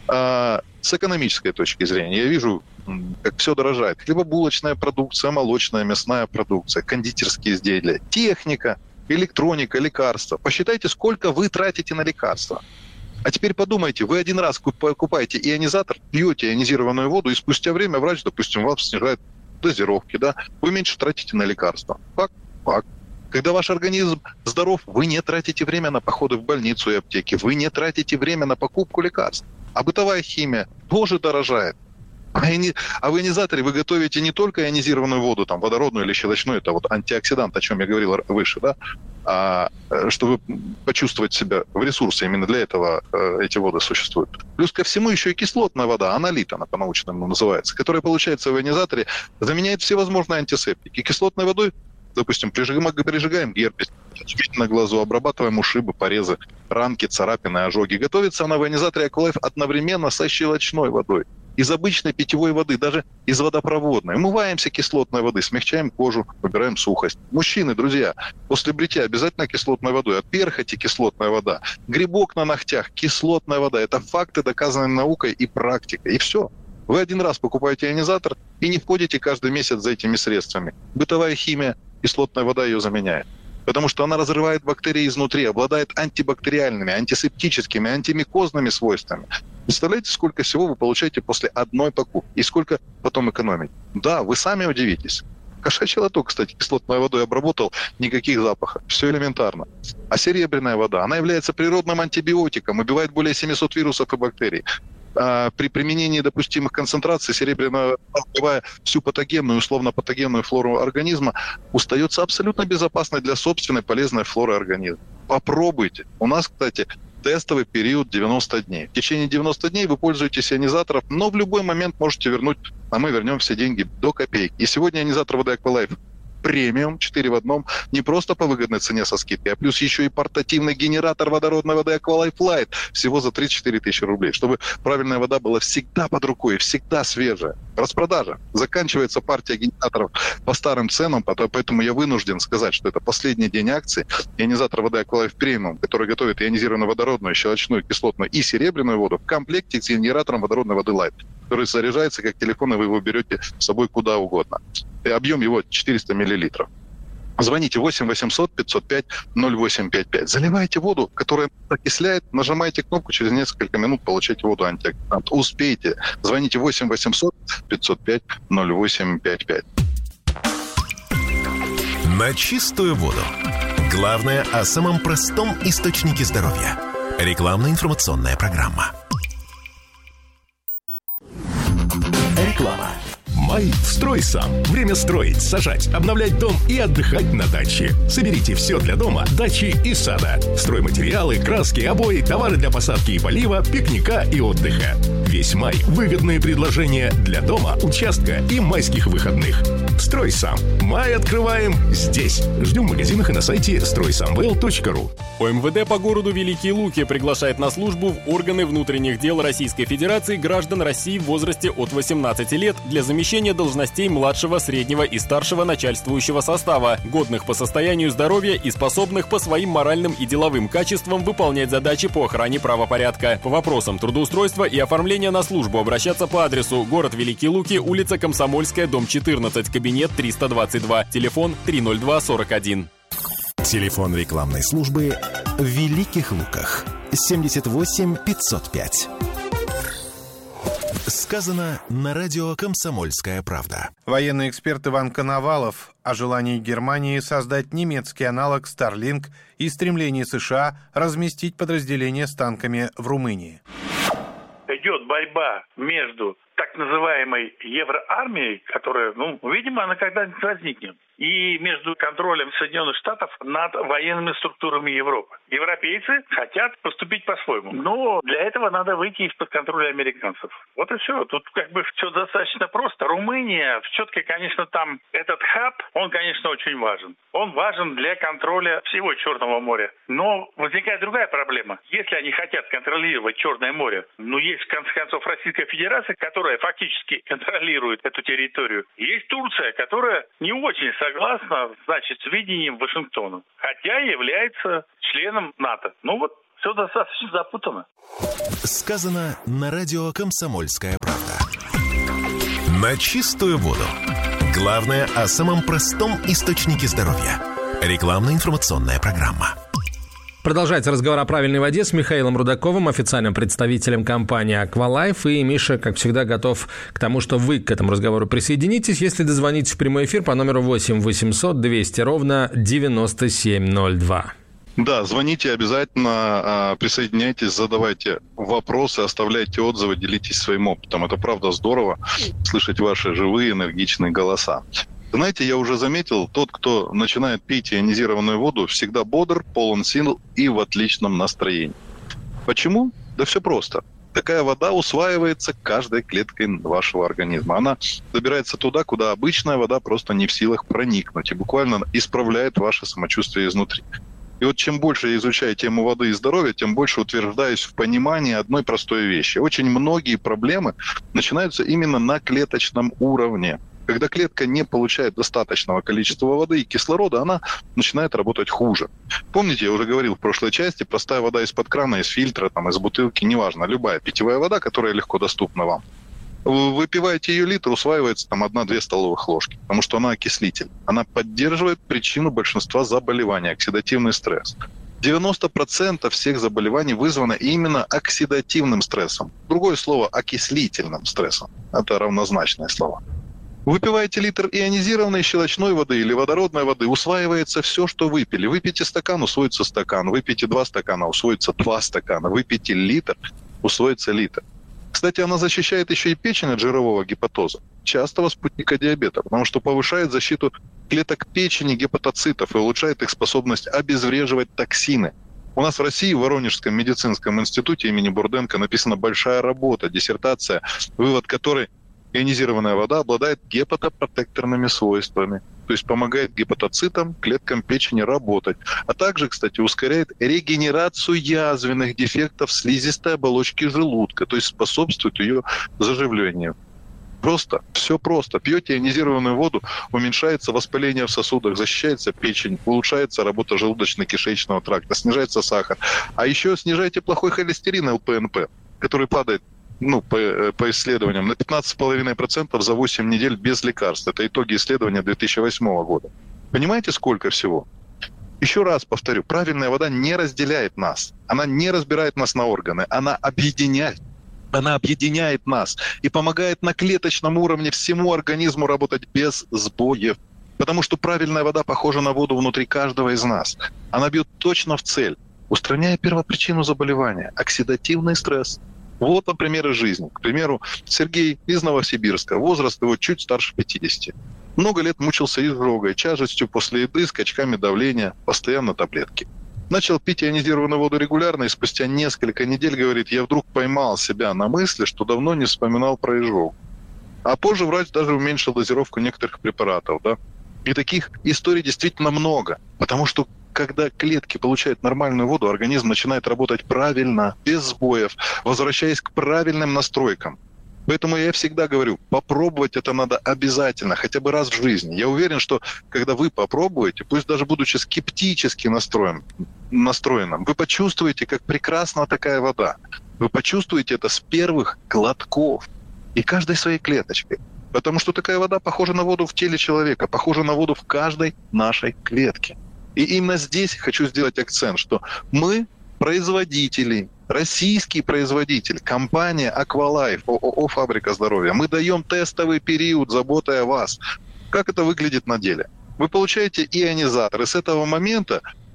э, с экономической точки зрения. Я вижу, как все дорожает. Хлебобулочная продукция, молочная, мясная продукция, кондитерские изделия, техника, электроника, лекарства. Посчитайте, сколько вы тратите на лекарства. А теперь подумайте, вы один раз покупаете ионизатор, пьете ионизированную воду, и спустя время врач, допустим, вам снижает дозировки, да, вы меньше тратите на лекарства. Факт, факт. Когда ваш организм здоров, вы не тратите время на походы в больницу и аптеки, вы не тратите время на покупку лекарств. А бытовая химия тоже дорожает. А, ини... а в ионизаторе вы готовите не только ионизированную воду, там, водородную или щелочную, это вот антиоксидант, о чем я говорил выше, да, а, чтобы почувствовать себя в ресурсе. Именно для этого э, эти воды существуют. Плюс ко всему еще и кислотная вода, аналит она по-научному называется, которая получается в ионизаторе, заменяет всевозможные антисептики. Кислотной водой, допустим, прижигаем, прижигаем герпес на глазу, обрабатываем ушибы, порезы, ранки, царапины, ожоги. Готовится она в ионизаторе Aqualife одновременно со щелочной водой. Из обычной питьевой воды, даже из водопроводной. Умываемся кислотной водой, смягчаем кожу, убираем сухость. Мужчины, друзья, после бритья обязательно кислотной водой. От перхоти кислотная вода. Грибок на ногтях, кислотная вода. Это факты, доказанные наукой и практикой. И все. Вы один раз покупаете ионизатор и не входите каждый месяц за этими средствами. Бытовая химия, кислотная вода ее заменяет. Потому что она разрывает бактерии изнутри, обладает антибактериальными, антисептическими, антимикозными свойствами. Представляете, сколько всего вы получаете после одной покупки и сколько потом экономить? Да, вы сами удивитесь. Кошачий лоток, кстати, кислотной водой обработал, никаких запахов. Все элементарно. А серебряная вода, она является природным антибиотиком, убивает более семьсот вирусов и бактерий. А при применении допустимых концентраций серебряная вода, убивая всю патогенную, условно-патогенную флору организма, остается абсолютно безопасной для собственной полезной флоры организма. Попробуйте. У нас, кстати, тестовый период девяносто дней. В течение девяноста дней вы пользуетесь ионизатором, но в любой момент можете вернуть, а мы вернем все деньги до копейки. И сегодня ионизатор воды Aqualife премиум, четыре в одном, не просто по выгодной цене со скидкой, а плюс еще и портативный генератор водородной воды Aqualife Light всего за тридцать четыре тысячи рублей, чтобы правильная вода была всегда под рукой, всегда свежая. Распродажа. Заканчивается партия генераторов по старым ценам, поэтому я вынужден сказать, что это последний день акции. Ионизатор воды Aqualife Premium, который готовит ионизированную водородную, щелочную, кислотную и серебряную воду в комплекте с генератором водородной воды Light, который заряжается как телефон, и вы его берете с собой куда угодно. И объем его четыреста миллилитров. Звоните восемь восемьсот пятьсот пять ноль восемь пять пять. Заливайте воду, которая окисляет, нажимаете кнопку, через несколько минут получаете воду антиоксидант. Успейте. Звоните восемь восемьсот пятьсот пять ноль восемь пять пять. На чистую воду. Главное о самом простом источнике здоровья. Рекламно-информационная программа. Реклама. Май «Строй сам». Время строить, сажать, обновлять дом и отдыхать на даче. Соберите все для дома, дачи и сада. Стройматериалы, краски, обои, товары для посадки и полива, пикника и отдыха. Весь май – выгодные предложения для дома, участка и майских выходных. «Строй сам». Май открываем здесь. Ждем в магазинах и на сайте строй сам вэ эл точка ру. ОМВД по городу Великие Луки приглашает на службу в органы внутренних дел Российской Федерации граждан России в возрасте от восемнадцати лет для замещения должностей младшего, среднего и старшего начальствующего состава, годных по состоянию здоровья и способных по своим моральным и деловым качествам выполнять задачи по охране правопорядка. По вопросам трудоустройства и оформления на службу обращаться по адресу: город Великие Луки, улица Комсомольская, дом четырнадцать, кабинет триста двадцать два, телефон три ноль два сорок один. Телефон рекламной службы в Великих Луках семьдесят восемь пятьсот пять. Сказано на радио «Комсомольская правда». Военный эксперт Иван Коновалов о желании Германии создать немецкий аналог Starlink и стремлении США разместить подразделения с танками в Румынии. идет борьба между так называемой евроармией, которая, ну, видимо, она когда-нибудь возникнет, и между контролем Соединенных Штатов над военными структурами Европы. Европейцы хотят поступить по-своему, но для этого надо выйти из-под контроля американцев. Вот и все. Тут как бы все достаточно просто. Румыния, все-таки, конечно, там этот хаб, он, конечно, очень важен. Он важен для контроля всего Черного моря. Но возникает другая проблема. Если они хотят контролировать Черное море, ну, есть, в конце концов, Российская Федерация, которая фактически контролирует эту территорию. Есть Турция, которая не очень согласна, значит, с видением Вашингтона, хотя является членом НАТО. Ну вот, все достаточно запутано. Сказано на радио «Комсомольская правда». На чистую воду. Главное о самом простом источнике здоровья. Рекламно-информационная программа. Продолжается разговор о правильной воде с Михаилом Рудаковым, официальным представителем компании «Аквалайф». И Миша, как всегда, готов к тому, что вы к этому разговору присоединитесь, если дозвонитесь в прямой эфир по номеру восемь восемьсот двести ровно девяносто семь ноль два. Да, звоните обязательно, присоединяйтесь, задавайте вопросы, оставляйте отзывы, делитесь своим опытом. Это правда здорово слышать ваши живые, энергичные голоса. Знаете, я уже заметил, тот, кто начинает пить ионизированную воду, всегда бодр, полон сил и в отличном настроении. Почему? Да все просто. Такая вода усваивается каждой клеткой вашего организма. Она добирается туда, куда обычная вода просто не в силах проникнуть и буквально исправляет ваше самочувствие изнутри. И вот чем больше я изучаю тему воды и здоровья, тем больше утверждаюсь в понимании одной простой вещи. Очень многие проблемы начинаются именно на клеточном уровне. Когда клетка не получает достаточного количества воды и кислорода, она начинает работать хуже. Помните, я уже говорил в прошлой части, простая вода из-под крана, из фильтра, там, из бутылки, неважно, любая питьевая вода, которая легко доступна вам. Вы выпиваете ее литр, усваивается там одна-две столовых ложки, потому что она окислитель. Она поддерживает причину большинства заболеваний, оксидативный стресс. девяносто процентов всех заболеваний вызвано именно оксидативным стрессом. Другое слово – окислительным стрессом. Это равнозначные слова. Выпиваете литр ионизированной щелочной воды или водородной воды, усваивается все, что выпили. Выпейте стакан, усвоится стакан. Выпейте два стакана, усвоится два стакана. Выпейте литр, усвоится литр. Кстати, она защищает еще и печень от жирового гепатоза, частого спутника диабета, потому что повышает защиту клеток печени, гепатоцитов и улучшает их способность обезвреживать токсины. У нас в России, в Воронежском медицинском институте имени Бурденко написана большая работа, диссертация, вывод которой ионизированная вода обладает гепатопротекторными свойствами, то есть помогает гепатоцитам, клеткам печени работать, а также, кстати, ускоряет регенерацию язвенных дефектов слизистой оболочки желудка, то есть способствует ее заживлению. Просто, все просто. Пьете ионизированную воду, уменьшается воспаление в сосудах, защищается печень, улучшается работа желудочно-кишечного тракта, снижается сахар. А еще снижайте плохой холестерин эл пэ эн пэ, который падает, ну, по, по исследованиям, на пятнадцать целых пять десятых процента за восемь недель без лекарств. Это итоги исследования две тысячи восьмого года. Понимаете, сколько всего? Еще раз повторю, правильная вода не разделяет нас. Она не разбирает нас на органы. Она объединяет. Она объединяет нас и помогает на клеточном уровне всему организму работать без сбоев. Потому что правильная вода похожа на воду внутри каждого из нас. Она бьет точно в цель, устраняя первопричину заболевания – оксидативный стресс. Вот, например, из жизни. К примеру, Сергей из Новосибирска, возраст его чуть старше пятидесяти. Много лет мучился изжогой, тяжестью после еды, скачками давления, постоянно таблетки. Начал пить ионизированную воду регулярно, и спустя несколько недель, говорит, я вдруг поймал себя на мысли, что давно не вспоминал про изжогу. А позже врач даже уменьшил дозировку некоторых препаратов, да. И таких историй действительно много, потому что когда клетки получают нормальную воду, организм начинает работать правильно, без сбоев, возвращаясь к правильным настройкам. Поэтому я всегда говорю, попробовать это надо обязательно, хотя бы раз в жизни. Я уверен, что когда вы попробуете, пусть даже будучи скептически настроен, настроенным, вы почувствуете, как прекрасна такая вода. Вы почувствуете это с первых глотков и каждой своей клеточкой. Потому что такая вода похожа на воду в теле человека, похожа на воду в каждой нашей клетке. И именно здесь хочу сделать акцент, что мы производители, российский производитель, компания «Аквалайф», ООО «Фабрика здоровья». Мы даем тестовый период заботы о вас. Как это выглядит на деле? Вы получаете ионизатор, и с этого момента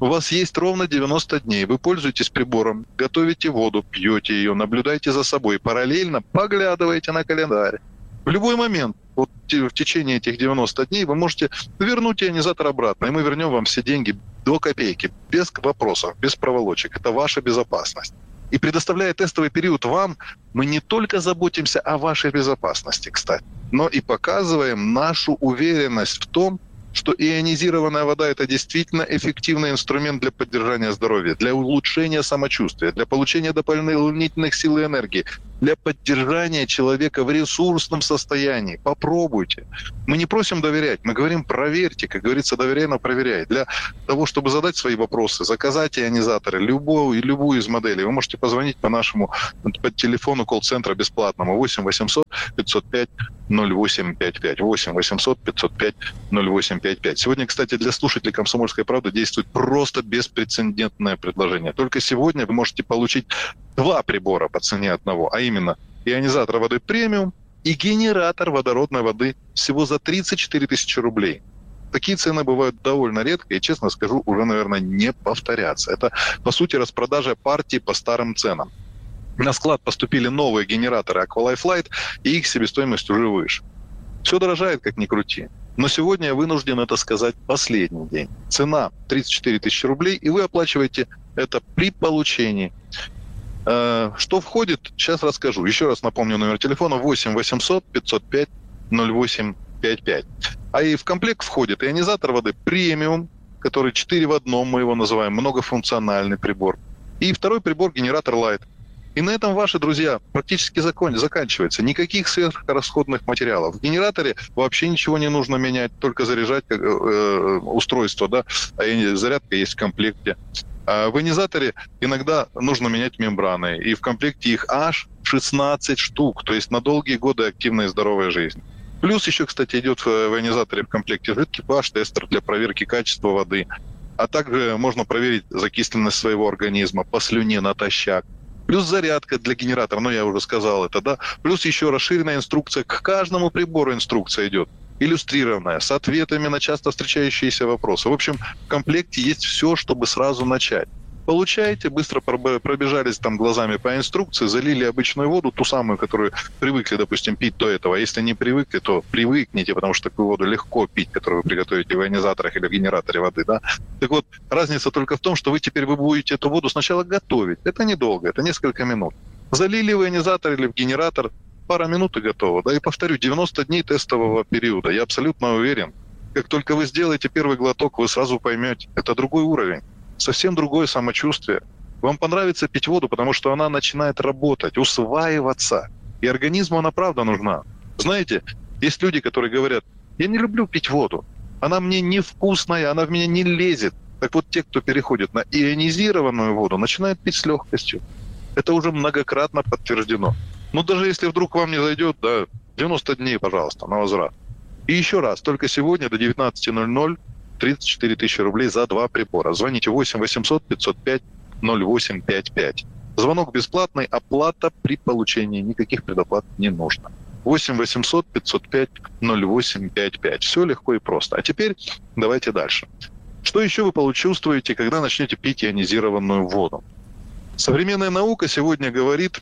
У вас есть ровно девяносто дней. Вы пользуетесь прибором, готовите воду, пьете ее, наблюдаете за собой, параллельно поглядываете на календарь. В любой момент, вот в течение этих девяноста дней, вы можете вернуть ионизатор обратно, и мы вернем вам все деньги до копейки, без вопросов, без проволочек. Это ваша безопасность. И предоставляя тестовый период вам, мы не только заботимся о вашей безопасности, кстати, но и показываем нашу уверенность в том, что ионизированная вода – это действительно эффективный инструмент для поддержания здоровья, для улучшения самочувствия, для получения дополнительных сил и энергии, для поддержания человека в ресурсном состоянии. Попробуйте. Мы не просим доверять, мы говорим проверьте, как говорится, доверяй, но проверяй. Для того, чтобы задать свои вопросы, заказать ионизаторы, любую, любую из моделей, вы можете позвонить по нашему по телефону колл-центра бесплатному восемь восемьсот пятьсот пять ноль восемь пять пять. восемь восемьсот пятьсот пять ноль восемь пять пять. Сегодня, кстати, для слушателей «Комсомольской правды» действует просто беспрецедентное предложение. Только сегодня вы можете получить два прибора по цене одного, а именно ионизатор воды премиум и генератор водородной воды всего за тридцать четыре тысячи рублей. Такие цены бывают довольно редко и, честно скажу, уже, наверное, не повторятся. Это, по сути, распродажа партии по старым ценам. На склад поступили новые генераторы Aqualife Light, и их себестоимость уже выше. Все дорожает, как ни крути. Но сегодня я вынужден это сказать последний день. Цена тридцать четыре тысячи рублей, и вы оплачиваете это при получении. Что входит, сейчас расскажу. Еще раз напомню номер телефона восемь восемьсот пятьсот пять ноль восемь пять пять. А и в комплект входит ионизатор воды премиум, который четыре в одном, мы его называем, многофункциональный прибор. И второй прибор генератор Light. И на этом ваши, друзья, практически закон, заканчивается. Никаких сверхрасходных материалов. В генераторе вообще ничего не нужно менять, только заряжать как, э, устройство, да, а зарядка есть в комплекте. А в ионизаторе иногда нужно менять мембраны, и в комплекте их аж шестнадцать штук, то есть на долгие годы активной и здоровой жизни. Плюс еще, кстати, идет в ионизаторе в комплекте жидкий pH-тестер для проверки качества воды, а также можно проверить закисленность своего организма по слюне натощак. Плюс зарядка для генератора, ну я уже сказал это, да. Плюс еще расширенная инструкция, к каждому прибору инструкция идет, иллюстрированная, с ответами на часто встречающиеся вопросы. В общем, в комплекте есть все, чтобы сразу начать. Получаете, быстро пробежались там глазами по инструкции, залили обычную воду, ту самую, которую привыкли, допустим, пить до этого. А если не привыкли, то привыкните, потому что такую воду легко пить, которую вы приготовите в ионизаторах или в генераторе воды, да. Так вот, разница только в том, что вы теперь вы будете эту воду сначала готовить. Это недолго, это несколько минут. Залили в ионизатор или в генератор, пара минут и готово. Да, и повторю, девяносто дней тестового периода. Я абсолютно уверен, как только вы сделаете первый глоток, вы сразу поймете, это другой уровень. Совсем другое самочувствие. Вам понравится пить воду, потому что она начинает работать, усваиваться. И организму она правда нужна. Знаете, есть люди, которые говорят, я не люблю пить воду, она мне невкусная, она в меня не лезет. Так вот, те, кто переходит на ионизированную воду, начинают пить с легкостью. Это уже многократно подтверждено. Но даже если вдруг вам не зайдет, да, девяносто дней, пожалуйста, на возврат. И еще раз, только сегодня до девятнадцати ноль-ноль тридцать четыре тысячи рублей за два прибора. Звоните восемь восемьсот пятьсот пять ноль восемь пять пять. Звонок бесплатный, оплата при получении. Никаких предоплат не нужно. восемь восемьсот пятьсот пять ноль восемь пять пять. Все легко и просто. А теперь давайте дальше. Что еще вы почувствуете, когда начнете пить ионизированную воду? Современная наука сегодня говорит...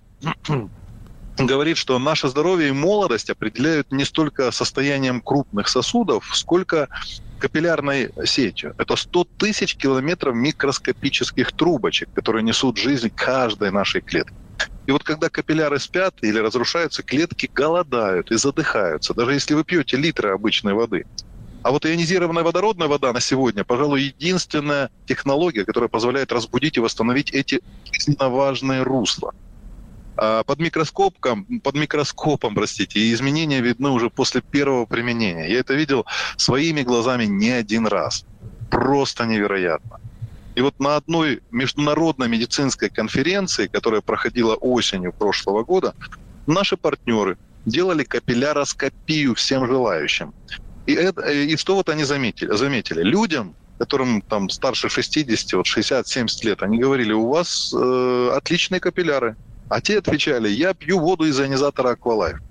говорит, что наше здоровье и молодость определяют не столько состоянием крупных сосудов, сколько капиллярной сетью. Это сто тысяч километров микроскопических трубочек, которые несут жизнь каждой нашей клетки. И вот когда капилляры спят или разрушаются, клетки голодают и задыхаются, даже если вы пьете литры обычной воды. А вот ионизированная водородная вода на сегодня, пожалуй, единственная технология, которая позволяет разбудить и восстановить эти жизненно важные русла. Под микроскопом, под микроскопом, простите, изменения видны уже после первого применения. Я это видел своими глазами не один раз. Просто невероятно. И вот на одной международной медицинской конференции, которая проходила осенью прошлого года, наши партнеры делали капилляроскопию всем желающим. И, это, и что вот они заметили? заметили? Людям, которым там старше шестидесяти, вот шестьдесят-семьдесят лет, они говорили, у вас э, отличные капилляры. А те отвечали, я пью воду из ионизатора Aqualife.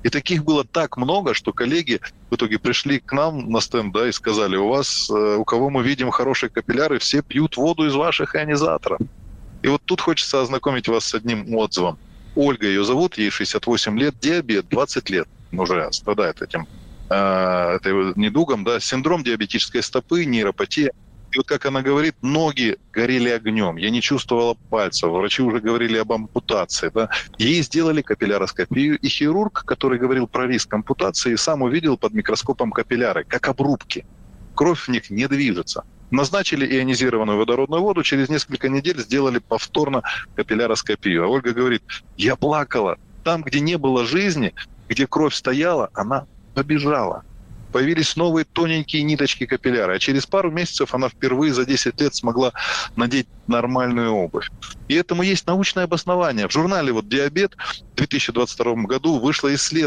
И таких было так много, что коллеги в итоге пришли к нам на стенд, да, и сказали: у вас, у кого мы видим хорошие капилляры, все пьют воду из ваших ионизаторов. И вот тут хочется ознакомить вас с одним отзывом. Ольга ее зовут, ей шестьдесят восемь лет, диабет, двадцать лет уже страдает этим э, этим недугом, да, синдром диабетической стопы, нейропатия. И вот как она говорит, ноги горели огнем, я не чувствовала пальцев, врачи уже говорили об ампутации. Да. Ей сделали капилляроскопию, и хирург, который говорил про риск ампутации, сам увидел под микроскопом капилляры, как обрубки. Кровь в них не движется. Назначили ионизированную водородную воду, через несколько недель сделали повторно капилляроскопию. А Ольга говорит: я плакала. Там, где не было жизни, где кровь стояла, она побежала. Появились новые тоненькие ниточки капилляра. А через пару месяцев она впервые за десять лет смогла надеть нормальную обувь. И этому есть научное обоснование. В журнале вот «Диабет» в две тысячи двадцать втором году вышло исследование.